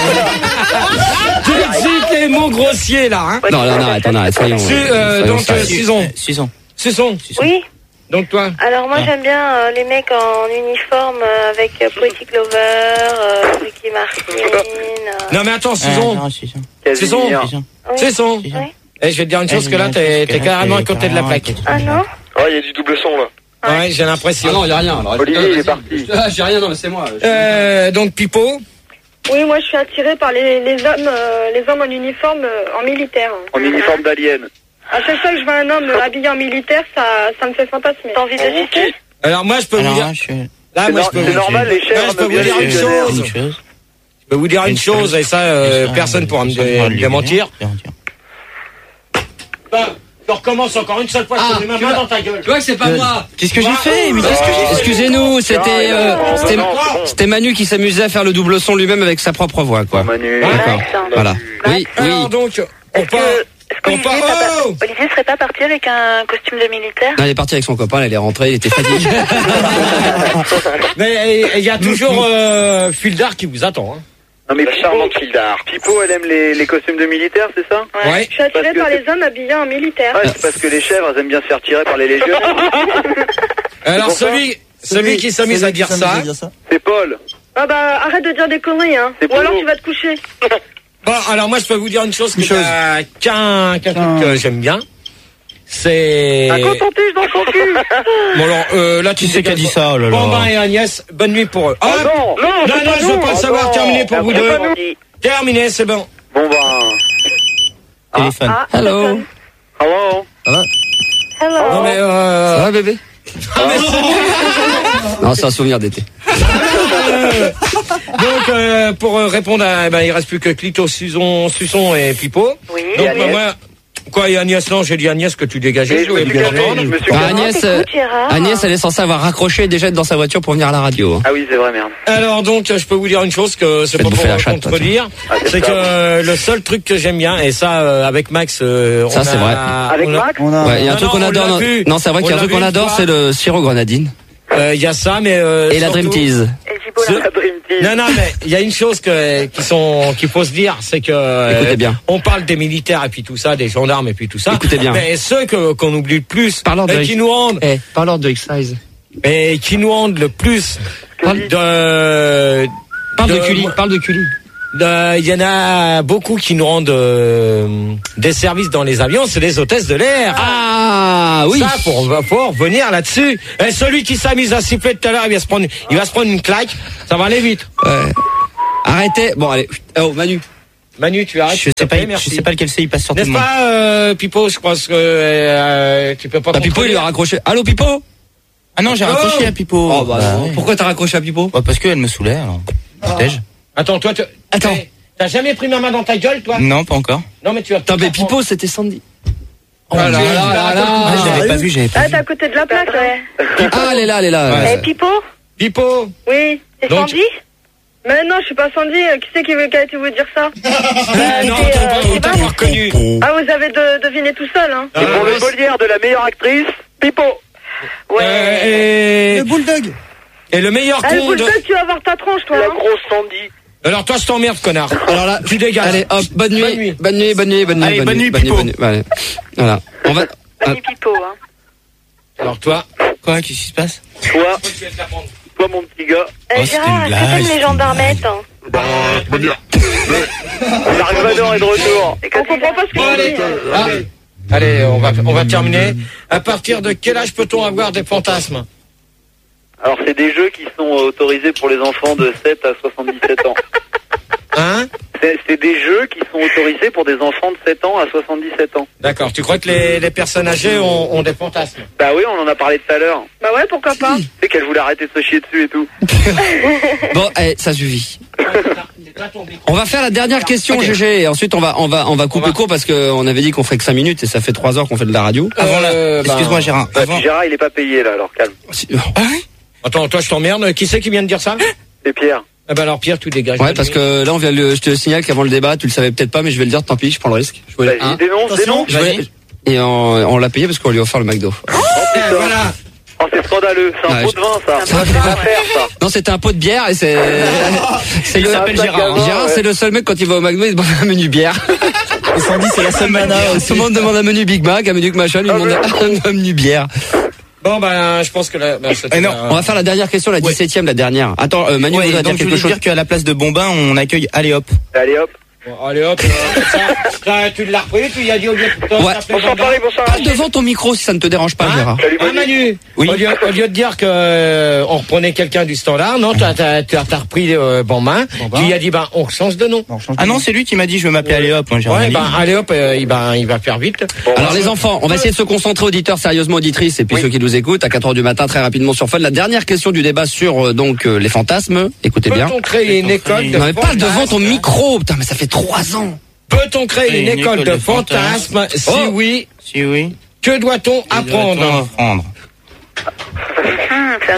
Tu dis les mots grossiers là, hein. Non, là, on arrête, on arrête. Soyons. Su- euh, soyons donc sérieux. euh, Susan. Susan. Susan. Oui. Donc toi. Alors moi j'aime bien euh, les mecs en uniforme euh, avec euh, Poetic Lover, euh, Ricky Martin. Euh... Non mais attends, Susan. Susan. Casimir. Oui. Susan. Oui. Et je vais te dire une chose que là t'es t'es carrément à côté de la plaque. Ah non. Oh, il y a du double son là. Ouais, j'ai l'impression. Ah non, il y a rien. Alors, Olivier, vas-y. il est parti. Ah, j'ai rien, non, mais c'est moi. Euh, donc Pipo. Oui, moi je suis attirée par les, les hommes euh, les hommes en uniforme euh, en militaire. En uniforme d'alien. À chaque fois que je vois un homme euh, habillé en militaire, ça, ça me fait fantasmer. T'as envie d'assister? Alors moi je peux Alors, vous dire. hein, je suis- Là, C'est moi, nor- je peux c'est vous- normal, les chèvres Moi, je peux aiment vous bien dire les une légionnaires. chose. Une chose. Je peux vous dire une Une chose, chose. et ça, euh, Une personne pourra me, chose. me Une démentir. chose. Bah, je recommence encore une seule fois, je te mets ma main dans ta gueule. Tu vois que c'est pas moi. Qu'est-ce que j'ai fait? Mais qu'est-ce que j'ai fait? Excusez-nous, c'était euh, c'était non, c'est bon. c'était Manu qui s'amusait à faire le double son lui-même avec sa propre voix, quoi. Manu. D'accord. Voilà. Oui, oui. Alors donc, on Est-ce part. que, est-ce On qu'Olivier part. serait pas- Oh Olivier serait pas parti avec un costume de militaire? Non, il est parti avec son copain, là, il est rentré, il était fatigué. Mais il y a toujours euh, Fildar qui vous attend. Hein. Non mais charmante Fildar. Pipo, elle aime les, les costumes de militaires, c'est ça? Ouais. Je suis attirée Parce que par c'est- les hommes habillés en militaire. Ouais, c'est parce que les chèvres, elles aiment bien se faire tirer par les légionnaires. Alors pour ça celui, celui qui s'amuse à dire ça. C'est Paul. Ah bah arrête de dire des conneries, hein. C'est Ou alors Polo. tu vas te coucher. Bon, alors moi je peux vous dire une chose, que Une chose. t'as qu'un qu'un truc que j'aime bien. C'est. Un coton-tige dans son cul. Bon alors euh, là tu Qui c'est qui a dit ça? Oh là là. Bambin et Agnès, bonne nuit pour eux. Ah Ah, non, non, non, je veux pas le savoir. non. Terminé pour vous deux. Terminé, c'est bon. Bon bah. Téléphone. Ah, Hello. Hello. hello. Non mais euh... Ça va, bébé? Non, c'est un souvenir d'été. donc euh, pour euh, répondre à, eh ben, il reste plus que Clito, Suson, Suçon et Pipo. Oui. Donc Et Agnès. bah, moi, quoi et Agnès, non, j'ai dit Agnès que tu dégageais. Et Je je me voulais suis bien calmé, entendre. je me suis Bah, calmé. Agnès, euh, Écoute, Gérard. Agnès, elle est censée avoir raccroché et déjà être dans sa voiture pour venir à la radio. hein. Ah oui, c'est vrai, merde. Alors donc, je peux vous dire une chose que c'est Faites pas bouffer pour la chatte, toi, contredire, Ah, c'est c'est ça. que euh, le seul truc que j'aime bien, et ça euh, avec Max, euh, Ça, on c'est a- vrai. Avec on a- Max? On a. Ouais, il y a un Non, truc non, qu'on on adore. l'a Non, vu. non, c'est vrai On qu'il y a un l'a truc qu'on vu une adore, fois. c'est le sirop grenadine. Euh, Il y a ça, mais euh, Et la Dream surtout- Tease. Et Gibola. La Dream Team. Non, non, mais il y a une chose que qui sont qu'il faut se dire, c'est que euh, Écoutez bien. on parle des militaires et puis tout ça, des gendarmes et puis tout ça. Écoutez bien. Mais ceux que qu'on oublie le plus Parlons de et Rick. qui nous rendent Eh, parle de X-Size. et qui nous rendent le plus Parle de Parle de de- Cully, parle de Cully. de- il y en a beaucoup qui nous rendent euh, des services dans les avions, c'est les hôtesses de l'air. Ah, oui. Ça, pour, pour revenir là-dessus. Et celui qui s'amuse à siffler tout à l'heure, il va se prendre, il va se prendre une claque. Ça va aller vite. Ouais. Arrêtez. Bon, allez. Oh, Manu. Manu, tu arrêtes. Je s'il te sais pas, plaît, je merci. sais pas lequel c'est, il passe sur tout le N'est-ce monde. pas, euh, Pipo, je pense que euh, tu peux pas. Bah, Pipo, il lui a raccroché. Allô, Pipo? Ah non, j'ai Oh. raccroché à Pipo. Oh, bah, Bah, non. ouais. Pourquoi t'as raccroché à Pipo? Bah, parce qu'elle me saoulait, alors. Protège. Attends, toi, tu... Attends. Eh, t'as jamais pris ma main dans ta gueule, toi? Non, pas encore. Non, mais tu as. Attends, mais Pipo, c'était Sandy. Oh là là là Ah, là. j'avais pas vu, j'avais pas Ah, vu. t'es à côté de la plaque, ouais. Ah, elle est là, elle est là. Ouais. Et Pipo? Pipo. Oui. C'est Donc- Sandy? Mais non, je suis pas Sandy. euh, Qui c'est qui, veut, qui a été vous dire ça? Eh, non, c'est, t'as euh, pas c'est t'as pas- pas reconnu. Ah, vous avez de, deviné tout seul, hein. Et pour le Molière de la meilleure actrice, Pipo. Ouais. Euh, et... Le bulldog. et le meilleur Ah, le con de... bulldog, tu vas voir ta tronche, toi, La hein. grosse Sandy. Alors toi, je t'emmerde, connard. Alors là, Tu dégages. allez, hop, bonne nuit. Bonne nuit. Bonne nuit, bonne nuit, bonne nuit. Allez, bonne nuit, bonne nuit, Pipo. bonne nuit. Allez. Voilà. On va. Fanny Pipo, hein. Alors toi. Quoi, qu'est-ce qui se passe? Toi, toi mon petit gars. Eh, Oh, c'était Gérard, une est-ce que blague, t'aimes c'était les une gendarmettes, hein? Dark Vador est de retour. Et quand On comprend pas ce que Bon, tu allez. dis. Ah. Allez, on va on va terminer. À partir de quel âge peut-on avoir des fantasmes? Alors c'est des jeux qui sont autorisés pour les enfants de sept à soixante-dix-sept ans. Hein? C'est c'est des jeux qui sont autorisés pour des enfants de sept ans à soixante-dix-sept ans. D'accord. Tu crois que les, les personnes âgées ont, ont des fantasmes? Bah oui, on en a parlé tout à l'heure. Bah ouais, pourquoi pas. Tu sais qu'elle voulait arrêter de se chier dessus et tout. Bon, eh, ça suffit. On va faire la dernière question, Ok. G G, et ensuite on va on va on va couper On va- court parce qu'on avait dit qu'on ferait que cinq minutes et ça fait trois heures qu'on fait de la radio. Avant la... Euh, bah, Excuse-moi, Gérard. Bah, Avant... puis Gérard, il est pas payé là, alors calme. Si- Ah ouais? Attends, toi, je t'emmerde. Qui c'est qui vient de dire ça? C'est Pierre. Eh ben alors, Pierre, tu dégages. Ouais, parce que là on vient le, je te signale qu'avant le débat, tu le savais peut-être pas, mais je vais le dire, tant pis, je prends le risque. Je voulais, Vas-y, hein, dénonce, dénonce. je voulais- et on, on l'a payé parce qu'on lui a offert le McDo. Oh putain. Voilà. Oh, c'est scandaleux. C'est un Ouais, pot je- de vin, ça. C'est un pot de C'est vin, à faire, ça. Non, c'était un pot de bière et c'est. c'est le. Il s'appelle Gérard, hein. Gérard, Ouais. c'est le seul mec quand il va au McDo, il demande un menu bière. Et Sandy, c'est la seule mana Tout aussi. le monde demande un menu Big Mac, un menu machin, lui Ah, demande un menu bière. Bon, ben, je pense que là, ben, c'était Eh non, un- On va faire la dernière question, la dix-septième, la dernière. Attends, euh, Manu Ouais, voudrait dire donc je quelque voulais chose. dire qu'à la place de Bombin, on accueille Allez hop. Allez hop. Bon, allez hop, euh, ça, ça, tu l'as repris, tu y as dit au lieu de Ouais. Bonsoir Paris, bonsoir. Pas devant ton micro si ça ne te dérange pas, Hein Gérard. Salut, Ah, Bonnie. Manu, Oui. au, lieu, au lieu de dire que euh, on reprenait quelqu'un du standard, non, tu as, t'as, t'as, t'as repris euh, bon main, tu lui as dit, ben, on change de nom. Non, change de Ah non, nom. c'est lui qui m'a dit je veux m'appeler Allez hop. Moi, j'ai rien Ouais, dit. ben, allez hop, euh, il, ben, il va faire vite. Alors les enfants, on va essayer de se concentrer, auditeurs, sérieusement auditrices, et puis ceux qui nous écoutent à quatre heures du matin, très rapidement sur Fun. La dernière question du débat sur euh, donc euh, les fantasmes. Écoutez bien. Peut-on créer une école de Non mais parle devant fantasmes ton micro, putain, mais ça fait trois ans. Peut-on créer une école de fantasmes? Si Oh. oui, Si oui. que doit-on apprendre? Apprendre. Hum, c'est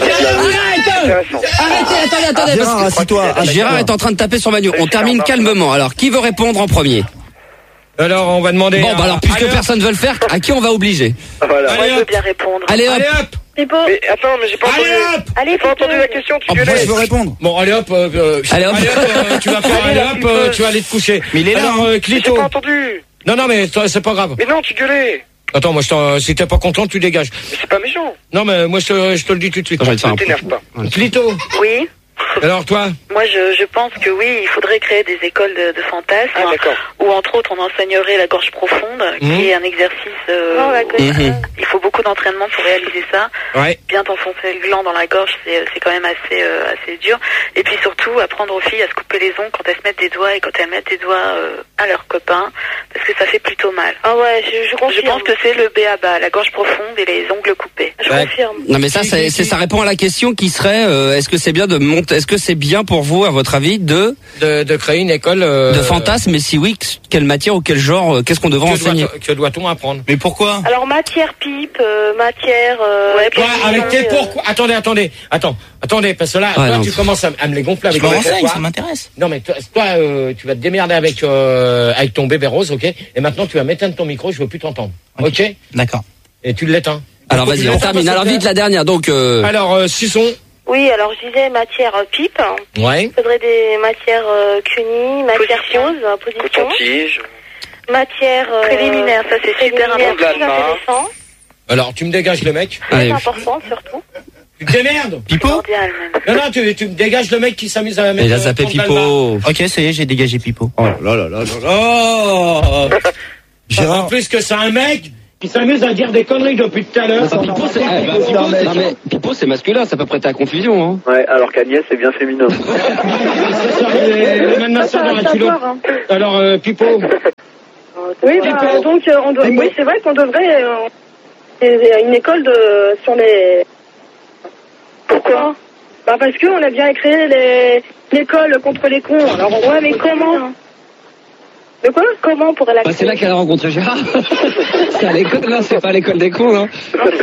Arrêtez, attendez, attendez. Gérard, parce que- assis-toi. assis-toi. Gérard est en train de taper sur Manu. On termine calmement. Alors, qui veut répondre en premier? Alors, on va demander. Bon, à- bah alors, puisque allez, hop. personne veut le faire, à qui on va obliger? Voilà. Moi, Allez, je veux hop. bien répondre. Allez hop. Allez hop. Pipo. Mais attends, mais j'ai pas entendu. Allez hop. Allez, J'ai pas Pipo. entendu la question, tu Oh, Moi, gueulais. je veux répondre. Bon, allez hop, euh, euh, Allez, hop. euh, tu vas faire, allez hop, euh, tu vas aller te coucher. Mais il est là, Alors, hein. euh, Mais j'ai Clito. pas entendu. Non, non, mais toi, c'est pas grave. Mais non, tu gueulais. Attends, moi, je t'en- si t'es pas content, tu dégages. Mais c'est pas méchant. Non, mais moi, je te, je te le dis tout de suite. J'ai envie de faire Ne un peu. t'énerve pas. Clito. Oui. Alors, toi? Moi, je, je pense que oui, il faudrait créer des écoles de, de fantasmes, Ah, d'accord. où entre autres on enseignerait la gorge profonde, qui Mhm. est un exercice. euh, Oh, d'accord. Mhm. Il faut beaucoup d'entraînement pour réaliser ça. Ouais. Bien t'enfoncer le gland dans la gorge, c'est c'est quand même assez euh, assez dur. Et puis surtout, apprendre aux filles à se couper les ongles quand elles se mettent des doigts et quand elles mettent des doigts euh, à leurs copains, parce que ça fait plutôt mal. Ah ouais, je, je Je confirme. pense que c'est le B A B A, la gorge profonde et les ongles coupés. Je Ouais. confirme. Non mais ça, c'est, c'est- ça répond à la question qui serait, euh, est-ce que c'est bien de monter, est-ce que c'est bien pour vous, à votre avis, de De, de créer une école. euh, de fantasmes, et si oui, quelle matière ou quel genre, euh, qu'est-ce qu'on devrait Que enseigner? doit- que doit-on apprendre? Mais pourquoi? Alors, matière pipe, euh, matière... Euh, Ouais, Toi, cuisine, avec tes euh, pourquoi? Attendez, attendez, attends, attendez, parce que là, Ouais, toi, non. tu commences à, à me les gonfler Je avec me tes renseigne, pourquoi. ça m'intéresse. Non, mais toi, toi, euh, tu vas te démerder avec euh, avec ton bébé rose, ok? Et maintenant, tu vas m'éteindre ton micro, je veux plus t'entendre, ok? Ok. D'accord. Et tu l'éteins. Alors vas-y, on termine. Alors vite la dernière. Donc euh, Alors, euh, Suçon. Oui, alors je disais matière euh, pipe. Ouais. Il faudrait des matières euh, cunis, matière Position. pose, euh, position. Coton-tige. Matière... euh, Préliminaire, ça, c'est super préliminaire, important. très intéressant. Alors, tu me dégages le mec. Très allez, important, surtout. Tu te démerdes. Pipo? cordial même. Non, non, tu, tu me dégages le mec qui s'amuse à mettre. il a euh, zappé contre Pipo. Ok, ça y est, j'ai dégagé Pipo. Oh là là là là là. Oh. En Gérard, plus que c'est un mec qui s'amuse à dire des conneries depuis tout à l'heure. Ah, Pipo, c'est, eh, bah, Pipo, c'est- non, mais Pipo, c'est masculin, ça peut prêter à confusion. Hein. Ouais, alors qu'Agnès, c'est bien féminin. Et maintenant, ça dans la culotte. savoir, hein. Alors, euh, Pipo. Oui, bah, donc euh, on doit, oui, c'est vrai qu'on devrait euh, euh, une école de sur les. Pourquoi? Bah parce que on a bien créé les l'école contre les cons. Alors ouais, mais comment? De quoi? Comment on pourrait la Bah, c'est là qu'elle a rencontré Gérard. C'est à l'école, non, c'est pas à l'école des cons, non.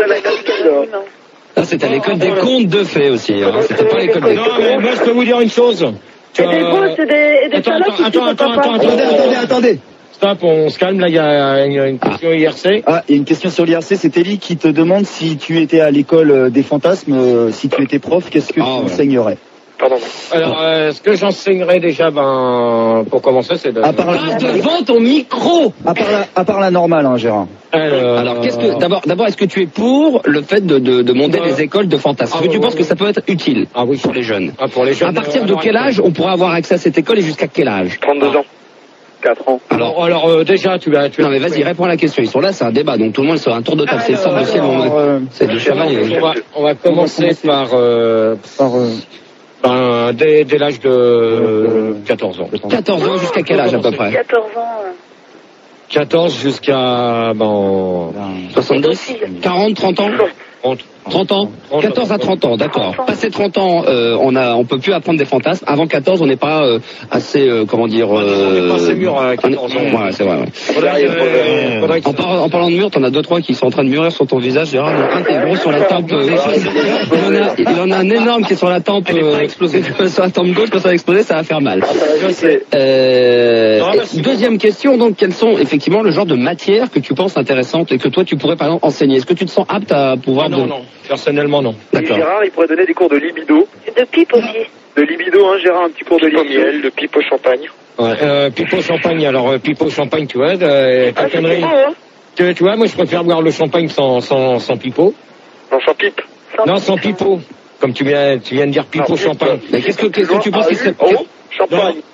Non, c'était à l'école des contes de fées aussi. Hein. C'était pas l'école des Non, cons. mais moi, je peux vous dire une chose. C'est des Euh, beaux, c'est des, et des Attends, salopes attends, qui attends, sont attends, sympas. attends, attendez, attendez, attendez. Stop, on se calme, là, il y a une, une question I R C. Ah, il y a une question sur l'I R C, c'est Ellie qui te demande si tu étais à l'école euh, des fantasmes, euh, si tu étais prof, qu'est-ce que Ah, tu ouais. enseignerais? Pardon. Alors, euh, ce que j'enseignerais déjà, ben, pour commencer, c'est de... À part la, Parle devant ton micro. à part la, à part la normale, hein, Gérard. Alors, Alors, qu'est-ce que d'abord, d'abord, est-ce que tu es pour le fait de, de, de monter Euh, des écoles de fantasmes? Est-ce que ah, tu ouais, penses ouais. que ça peut être utile Ah oui. pour les jeunes? Ah, pour les jeunes... À partir euh, de alors, quel âge on pourra avoir accès à cette école et jusqu'à quel âge? trente-deux ans. quatre ans. Alors, alors euh, déjà, tu vas... Tu Non mais vas-y, réponds à la question. Ils sont là, c'est un débat, donc tout le monde c'est un tour de table. C'est le sort de ciel, Alors, on- euh, c'est du cheval. on va, on va commencer par... Euh, par, euh, ben, dès, dès l'âge de quatorze ans. quatorze ans jusqu'à quel âge à peu près? quatorze ans. euh, quatorze jusqu'à... Ben... soixante-dix? quarante, trente ans? trente. trente ans? quatorze à trente ans, d'accord. Passé trente ans, euh, on a, on peut plus apprendre des fantasmes. Avant quatorze, on n'est pas euh, assez, euh, comment dire... On est pas assez mûr à on est- quatorze ans. Ouais, c'est vrai. Ouais. Faudrait, euh, faudrait que En, par- en parlant de mur, t'en as deux trois qui sont en train de mûrir sur ton visage. Gérard, il y en a un qui est gros sur la tempe. euh, il, en a, il en a un énorme qui est sur la tempe. Euh, explosé sur la tempe gauche. Quand ça va exploser, ça va faire mal. Euh, Non, merci. deuxième question. Donc, quelles sont effectivement le genre de matières que tu penses intéressantes et que toi tu pourrais par exemple enseigner? Est-ce que tu te sens apte à pouvoir Ah, non, de- non. Personnellement, non. Et D'accord. Gérard, il pourrait donner des cours de libido. De pipe aussi. De libido, hein, Gérard, un petit cours de Pipe au libido. miel, de pipe au champagne. Ouais. Euh, pipeau champagne, alors euh, pipeau champagne, tu vois, euh, ta connerie. hein. Tu, tu vois, moi je préfère boire le champagne sans, sans, sans pipeau. Non, sans pipe. Non, sans pipeau. Comme tu viens, tu viens de dire pipeau Non, pipe. champagne. Mais qu'est-ce que, qu'est-ce que tu penses qui serait... Oh, champagne.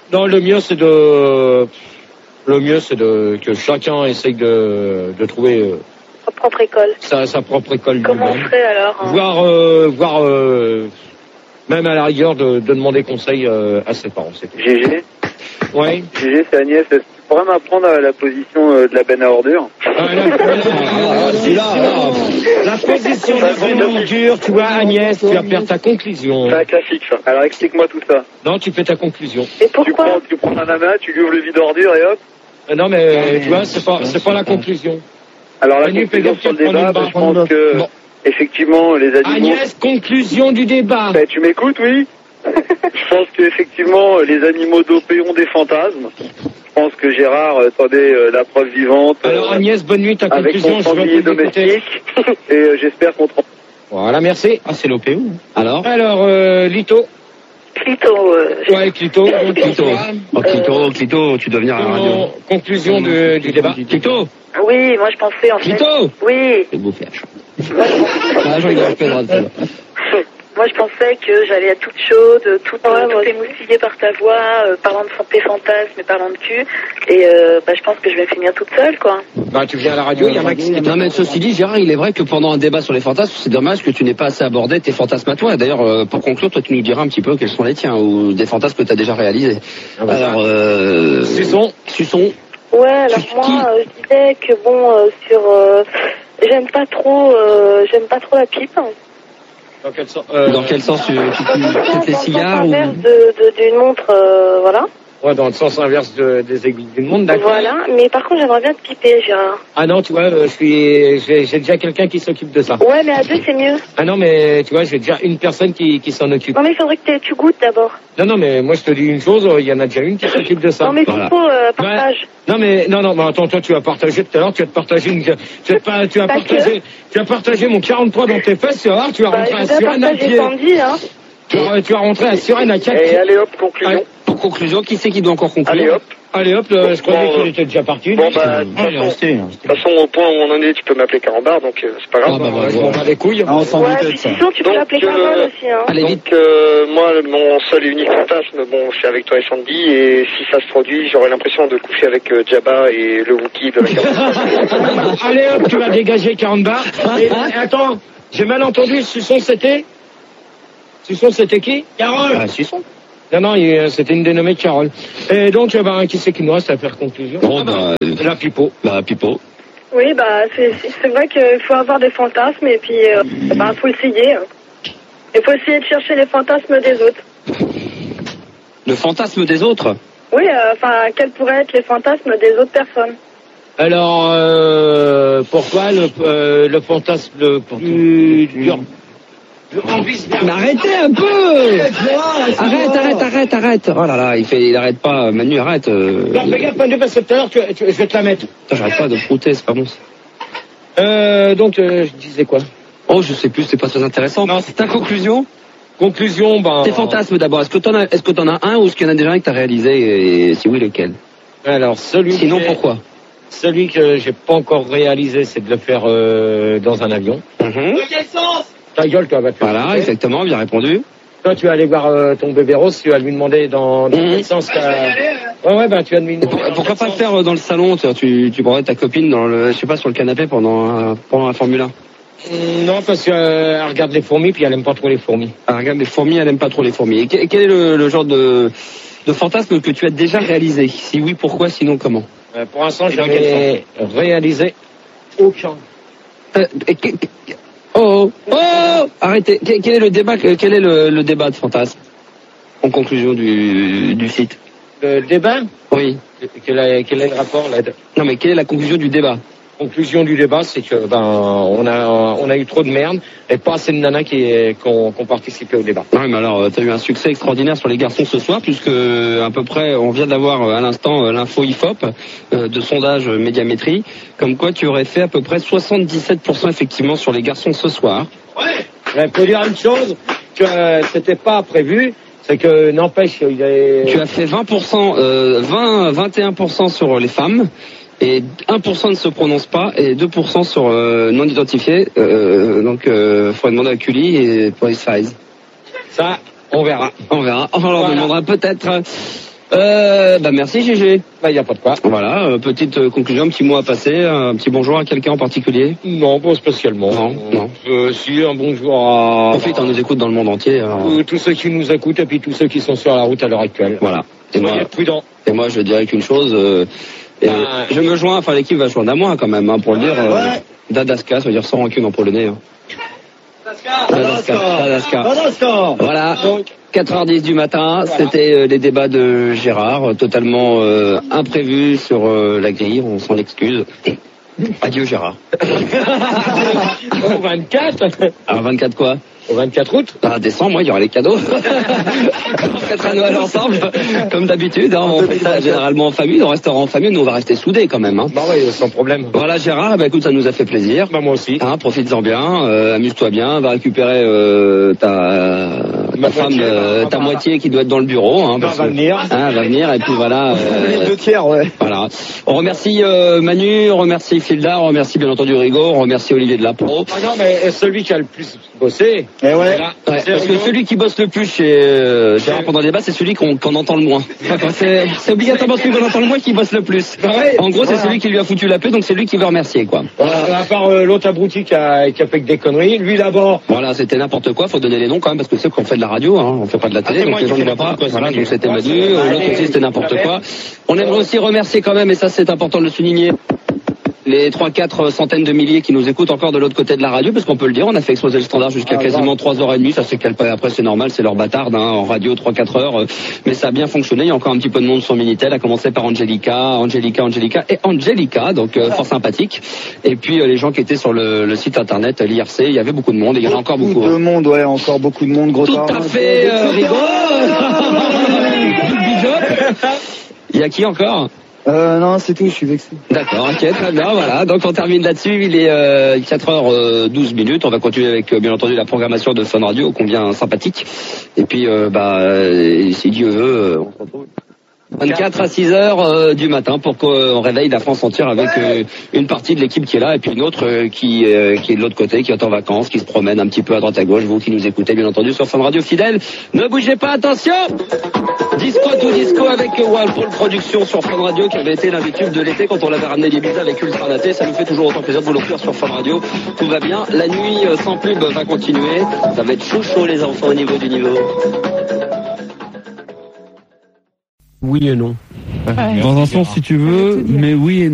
Non, le mieux c'est de, le mieux c'est de que chacun essaye de, de trouver euh, Sa propre école. sa, sa propre école Comment on lui-même. ferait alors hein Voire, euh, voire euh, même à la rigueur de, de demander conseil euh, à ses parents. C'est tout. G G. Oui. G G, c'est Agnès. Est-ce que tu pourrais m'apprendre à la position euh, de la benne à ordures? Ah, là, là, là, là, la position de la ordure, tu vois, Agnès, tu vas faire ta conclusion. C'est un classique, ça. Alors explique-moi tout ça. Non, tu fais ta conclusion. Et Tu pourquoi prends, tu prends un amas, tu lui ouvres le vide ordure et hop. Euh, Non, mais tu vois, c'est pas, c'est pas la conclusion. Alors la Manu, fais conclusion gaffe, sur le tu vas débat, prendre bah, je une pense que Bon. effectivement les animaux. Agnès, conclusion du débat. Bah, tu m'écoutes, oui? Je pense qu'effectivement les animaux dopés ont des fantasmes. Je pense que Gérard, euh, attendez, euh, la preuve vivante. euh, Alors Agnès, bonne nuit, ta avec conclusion, son je veux sanglier plus t'écouter. domestique. Et euh, j'espère qu'on te rend. Voilà, merci. Ah, c'est l'O P O. Alors Alors, euh, Lito. Clito, euh, j'ai- Ouais, Clito. Clito. Oh, Clito, Clito, tu dois venir à la radio. Con- Conclusion de- du débat. Clito Oui, moi je pensais en fait. Clito Oui. C'est bouffé à chaud. Ah, je rigole, pas de ça. Moi, je pensais que j'allais être toute chaude, toute, euh, toute émoustillée par ta voix, euh, parlant de tes fantasmes et parlant de cul. Et euh, bah, je pense que je vais finir toute seule, quoi. Bah, tu viens à la radio, il y a Max. Non mais ceci dit, Gérard, il est vrai que pendant un débat sur les fantasmes, c'est dommage que tu n'aies pas assez abordé tes fantasmes à toi. Et d'ailleurs, euh, pour conclure, toi, tu nous diras un petit peu quels sont les tiens ou des fantasmes que tu as déjà réalisés. Ah bah, Alors, euh... Suçon. Suçon. Ouais, alors moi, euh, je disais que bon, euh, sur, euh, j'aime pas trop, euh, j'aime pas trop la pipe. Dans quel sens euh, Dans quel sens tu, tu, tu Dans le fais les sens cigares ou... inverse de, de, d'une montre, euh, voilà. Ouais, dans le sens inverse de- des aiguilles du monde, d'accord. Voilà, mais par contre, j'aimerais bien te piper, Gérard. Ah non, tu vois, euh, je suis, j'ai j'ai déjà quelqu'un qui s'occupe de ça. Ouais, mais à deux, c'est mieux. Ah non, mais tu vois, j'ai déjà une personne qui, qui s'en occupe. Non, mais il faudrait que t'aies- tu goûtes d'abord. Non, non, mais moi je te dis une chose, euh, il y en a déjà une qui s'occupe de ça. Non, mais Voilà. faut, euh, partage. Non mais non non mais attends, toi tu vas partager tout à l'heure, tu vas te partager une, tu vas pas, tu vas Pas partager tu vas partager mon quarante-trois dans tes fesses, tu vas voir, tu vas Bah, rentrer à je vais Suresnes à partager pied. Sandy, hein. Tu vas, tu vas rentrer à Suresnes à quatre Et pieds. allez hop, conclusion. Pour conclusion, qui c'est qui doit encore conclure? Allez hop. Allez hop, euh, je croyais Bon, qu'il euh, était déjà parti. Bon, bah, de Ah, il est resté. De toute façon, au point où on en est, tu peux m'appeler Carambar, donc euh, c'est pas grave. Ah, bah, Ouais, je m'en bats les couilles. Ah, on s'en Ouais, doutait de puis ça. sinon, tu peux Donc, l'appeler euh, Carole aussi, hein. Allez, vite. Donc, euh, moi, mon seul et unique fantasme, bon, c'est avec toi et Sandy, et si ça se produit, j'aurais l'impression de coucher avec euh, Jabba et le Wookie de la Carambar. Allez hop, tu vas dégager quarante bars. Et, et attends, j'ai mal entendu, Suçon c'était Suçon c'était qui Carole. Ah, Suçon. Non, non, il- c'était une dénommée Carole. Et donc, eh ben, qui c'est qui nous reste à faire conclusion Bon, Ah, bah, bah, la pipo. bah, Pipo. Oui, bah, c'est c'est- c'est vrai qu'il faut avoir des fantasmes et puis, euh, bah, faut essayer. hein. Il faut essayer de chercher les fantasmes des autres. Le fantasme des autres. Oui, euh, enfin, quels pourraient être les fantasmes des autres personnes? Alors, euh, pourquoi le, euh, le fantasme le plus dur Mais arrêtez un peu! Arrête, arrête, arrête, arrête! Oh là là, il fait, il arrête pas, Manu, arrête. Euh... Non, fais gaffe, Manu, parce que tout à l'heure, tu- tu- je vais te la mettre. Putain, j'arrête pas de frouter, c'est pas bon. ça. Euh, donc, euh, je disais quoi? Oh, je sais plus, c'est pas très intéressant. Non, c'est ta conclusion? Conclusion, ben... Tes fantasmes d'abord. Est-ce que t'en as, est-ce que t'en as un ou est-ce qu'il y en a déjà un que t'as réalisé et si oui, lequel? Alors, celui Sinon, que- pourquoi? Celui que j'ai pas encore réalisé, c'est de le faire euh, dans un avion. Mhm. Quel sens? Ta gueule, toi, va te faire Voilà, foutre. exactement, bien répondu. Toi, tu vas aller voir euh, ton bébé rose, tu vas lui demander dans, dans Mhm. quel sens t'as... Ouais, ouais, bah, tu vas lui Et demander... pour- dans pourquoi quel pas le sens. faire euh, dans le salon? Tu, tu, tu prendrais ta copine dans le, je sais pas, sur le canapé pendant un, pendant un Formule un. Hum, Non, parce qu'elle euh, regarde les fourmis, puis elle aime pas trop les fourmis. Ah, regarde, les fourmis, elle aime pas trop les fourmis. Et quel, quel est le, le genre de, de fantasme que tu as déjà réalisé? Si oui, pourquoi? Sinon, comment? Euh, pour l'instant, Et dans j'en quel ai réalisé aucun. Euh, et que- que- Oh, oh, oh, arrêtez. Quel, quel est le débat, quel est le, le débat de fantasme? En conclusion du, du site. Le débat, Oui. quel est, quel est le rapport là? Non, mais quelle est la conclusion du débat? Conclusion du débat, c'est que ben on a on a eu trop de merde et pas assez de nanas qui qui ont, qui ont participé au débat. Oui, mais alors, tu as eu un succès extraordinaire sur les garçons ce soir, puisque à peu près, on vient d'avoir euh, à l'instant euh, l'info I F O P euh, de sondage euh, Médiamétrie, comme quoi tu aurais fait à peu près soixante-dix-sept pour cent effectivement sur les garçons ce soir. Je peux dire une chose que euh, c'était pas prévu, c'est que n'empêche il est. Tu as fait vingt pour cent, euh, vingt, vingt et un pour cent sur les femmes, et un pour cent ne se prononce pas, et deux pour cent sur euh, non identifiés. Euh, donc, euh, faudrait demander à Cully et Police Files. Ça, on verra. On verra. On leur Voilà. demandera peut-être. Euh, bah merci Gégé. Bah y a pas de quoi. Voilà, euh, petite euh, conclusion, un petit mot à passer, un petit bonjour à quelqu'un en particulier. Non, pas spécialement. Non, non. Euh, si, un bonjour à... Profite, on nous écoute dans le monde entier. Alors... Euh, tous ceux qui nous écoutent et puis tous ceux qui sont sur la route à l'heure actuelle. Voilà. Et Soyez moi, prudents. Et moi, je dirais qu'une chose, euh, et, bah... je me joins, enfin l'équipe va joindre à moi quand même, hein, pour le dire. Euh, ouais. Dadaska, ça veut dire sans rancune en polonais. Hein. Dadaska, Dadaska. Dadaska. Voilà. quatre heures dix du matin, voilà. C'était euh, les débats de Gérard, euh, totalement euh, imprévus sur euh, la grille, on s'en excuse. Adieu Gérard. Au vingt-quatre. Alors vingt-quatre quoi? Au vingt-quatre août. Ah, décembre, moi, il y aura les cadeaux. On fêtera Noël ensemble, comme d'habitude. Hein, on fait ça généralement en famille, on restera en famille, nous on va rester soudés quand même. Hein. Bah oui, sans problème. Voilà Gérard, bah écoute, ça nous a fait plaisir. Bah moi aussi. Hein, profites-en bien, euh, amuse-toi bien, va récupérer euh, ta, ta femme, moitié, euh, ta moitié qui doit être dans le bureau. Hein, parce va venir. Hein, va venir, et puis voilà. Euh, les deux tiers, ouais. Voilà. On remercie euh, Manu, on remercie Filda, on remercie bien entendu Rigaud, on remercie Olivier de la Pro. Ah non, mais celui qui a le plus bossé. Eh ouais. Là, ouais, parce que celui qui bosse le plus chez euh, Gérard pendant le débat, c'est celui qu'on qu'on entend le moins. C'est, c'est obligatoirement celui qu'on entend le moins qui bosse le plus. Bah ouais, en gros, voilà. C'est celui qui lui a foutu la paix, donc c'est lui qui veut remercier, quoi. Voilà, à part euh, l'autre abruti qui a, qui a fait que des conneries, lui d'abord. Voilà, c'était n'importe quoi, faut donner les noms quand même, parce que c'est qu'on fait de la radio, hein, on fait pas de la télé, ah, donc les gens ne voient pas. Quoi, voilà, donc c'était ouais, Manu, euh, l'autre aussi c'était n'importe quoi. On aimerait aussi remercier quand même, et ça c'est important de le souligner, les trois quatre centaines de milliers qui nous écoutent encore de l'autre côté de la radio, parce qu'on peut le dire, on a fait exploser le standard jusqu'à ah, quasiment trois heures trente, ça c'est qu'après après c'est normal, c'est leur bâtarde, hein, en radio trois quatre heures, mais ça a bien fonctionné, il y a encore un petit peu de monde sur Minitel, à commencer par Angelica, Angelica, Angelica et Angelica, donc euh, fort sympathique, et puis euh, les gens qui étaient sur le, le site internet, l'I R C, il y avait beaucoup de monde, et il y en a encore beaucoup. Beaucoup de hein. monde, ouais, encore beaucoup de monde, gros Tout à fait, euh, Rigaud. Il y a qui encore? Euh, non, c'est tout, je suis vexé. D'accord, ok, très bien, voilà. Donc on termine là-dessus, il est euh, quatre heures douze minutes. On va continuer avec, euh, bien entendu, la programmation de Fun Radio, combien sympathique. Et puis, euh, bah, euh, si Dieu veut, euh, on se retrouve vingt-quatre à six heures euh, du matin pour qu'on réveille la France entière avec euh, une partie de l'équipe qui est là et puis une autre euh, qui, euh, qui est de l'autre côté, qui est en vacances, qui se promène un petit peu à droite à gauche. Vous qui nous écoutez, bien entendu, sur Fun Radio fidèle. Ne bougez pas, attention! Disco to disco avec Whirlpool Production sur Fun Radio, qui avait été l'un des tubes de l'été quand on l'avait ramené des bises avec Ultra Naté. Ça nous fait toujours autant plaisir de vous l'offrir sur Fun Radio. Tout va bien. La nuit euh, sans pub va continuer. Ça va être chaud chaud les enfants au niveau du niveau. Oui et non. Dans un sens si tu veux, mais oui et non.